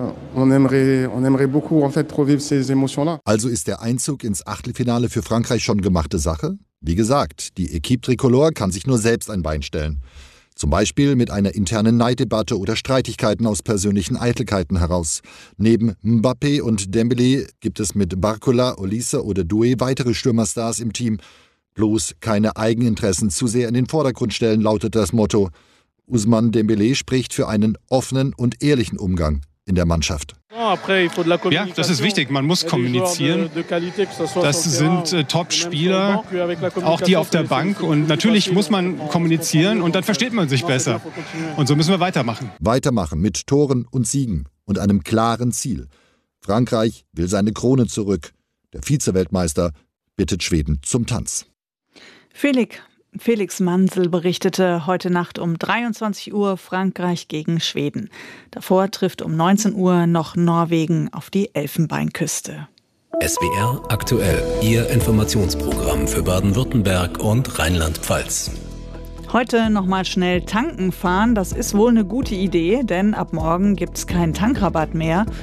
Also ist der Einzug ins Achtelfinale für Frankreich schon gemachte Sache? Wie gesagt, die Équipe Tricolore kann sich nur selbst ein Bein stellen. Zum Beispiel mit einer internen Neiddebatte oder Streitigkeiten aus persönlichen Eitelkeiten heraus. Neben Mbappé und Dembélé gibt es mit Barcola, Olise oder Doué weitere Stürmerstars im Team. Bloß keine Eigeninteressen zu sehr in den Vordergrund stellen, lautet das Motto. Ousmane Dembélé spricht für einen offenen und ehrlichen Umgang in der Mannschaft. Ja, das ist wichtig. Man muss kommunizieren. Das sind Top-Spieler, auch die auf der Bank. Und natürlich muss man kommunizieren und dann versteht man sich besser. Und so müssen wir weitermachen. Weitermachen mit Toren und Siegen und einem klaren Ziel. Frankreich will seine Krone zurück. Der Vize-Weltmeister bittet Schweden zum Tanz. Felix Mansel berichtete heute Nacht um 23 Uhr Frankreich gegen Schweden. Davor trifft um 19 Uhr noch Norwegen auf die Elfenbeinküste. SWR aktuell, Ihr Informationsprogramm für Baden-Württemberg und Rheinland-Pfalz. Heute nochmal schnell tanken fahren, das ist wohl eine gute Idee, denn ab morgen gibt es keinen Tankrabatt mehr.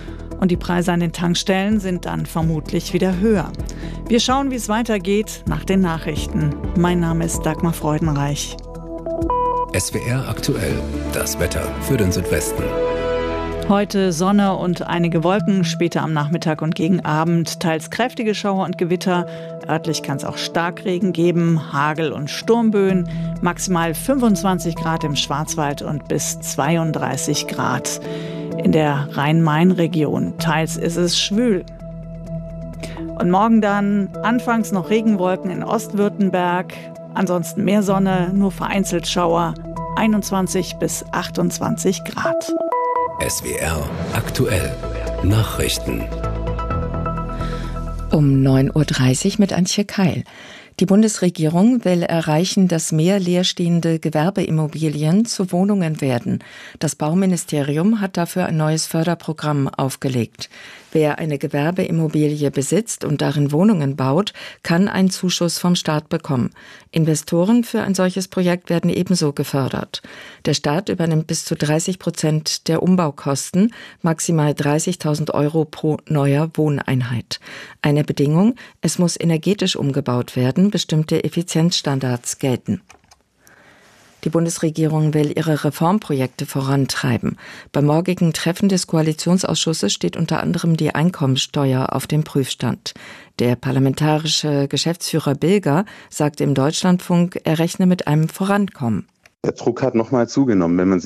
Und die Preise an den Tankstellen sind dann vermutlich wieder höher. Wir schauen, wie es weitergeht nach den Nachrichten. Mein Name ist Dagmar Freudenreich. SWR aktuell, das Wetter für den Südwesten. Heute Sonne und einige Wolken, später am Nachmittag und gegen Abend teils kräftige Schauer und Gewitter. Örtlich kann es auch Starkregen geben, Hagel und Sturmböen. Maximal 25 Grad im Schwarzwald und bis 32 Grad in der Rhein-Main-Region. Teils ist es schwül. Und morgen dann anfangs noch Regenwolken in Ostwürttemberg. Ansonsten mehr Sonne, nur vereinzelt Schauer. 21 bis 28 Grad. SWR aktuell. Nachrichten. Um 9.30 Uhr mit Antje Keil. Die Bundesregierung will erreichen, dass mehr leerstehende Gewerbeimmobilien zu Wohnungen werden. Das Bauministerium hat dafür ein neues Förderprogramm aufgelegt. Wer eine Gewerbeimmobilie besitzt und darin Wohnungen baut, kann einen Zuschuss vom Staat bekommen. Investoren für ein solches Projekt werden ebenso gefördert. Der Staat übernimmt bis zu 30% der Umbaukosten, maximal 30.000 € pro neuer Wohneinheit. Eine Bedingung, es muss energetisch umgebaut werden, bestimmte Effizienzstandards gelten. Die Bundesregierung will ihre Reformprojekte vorantreiben. Beim morgigen Treffen des Koalitionsausschusses steht unter anderem die Einkommensteuer auf dem Prüfstand. Der parlamentarische Geschäftsführer Bilger sagte im Deutschlandfunk, er rechne mit einem Vorankommen. Der Druck hat nochmal zugenommen. Wenn man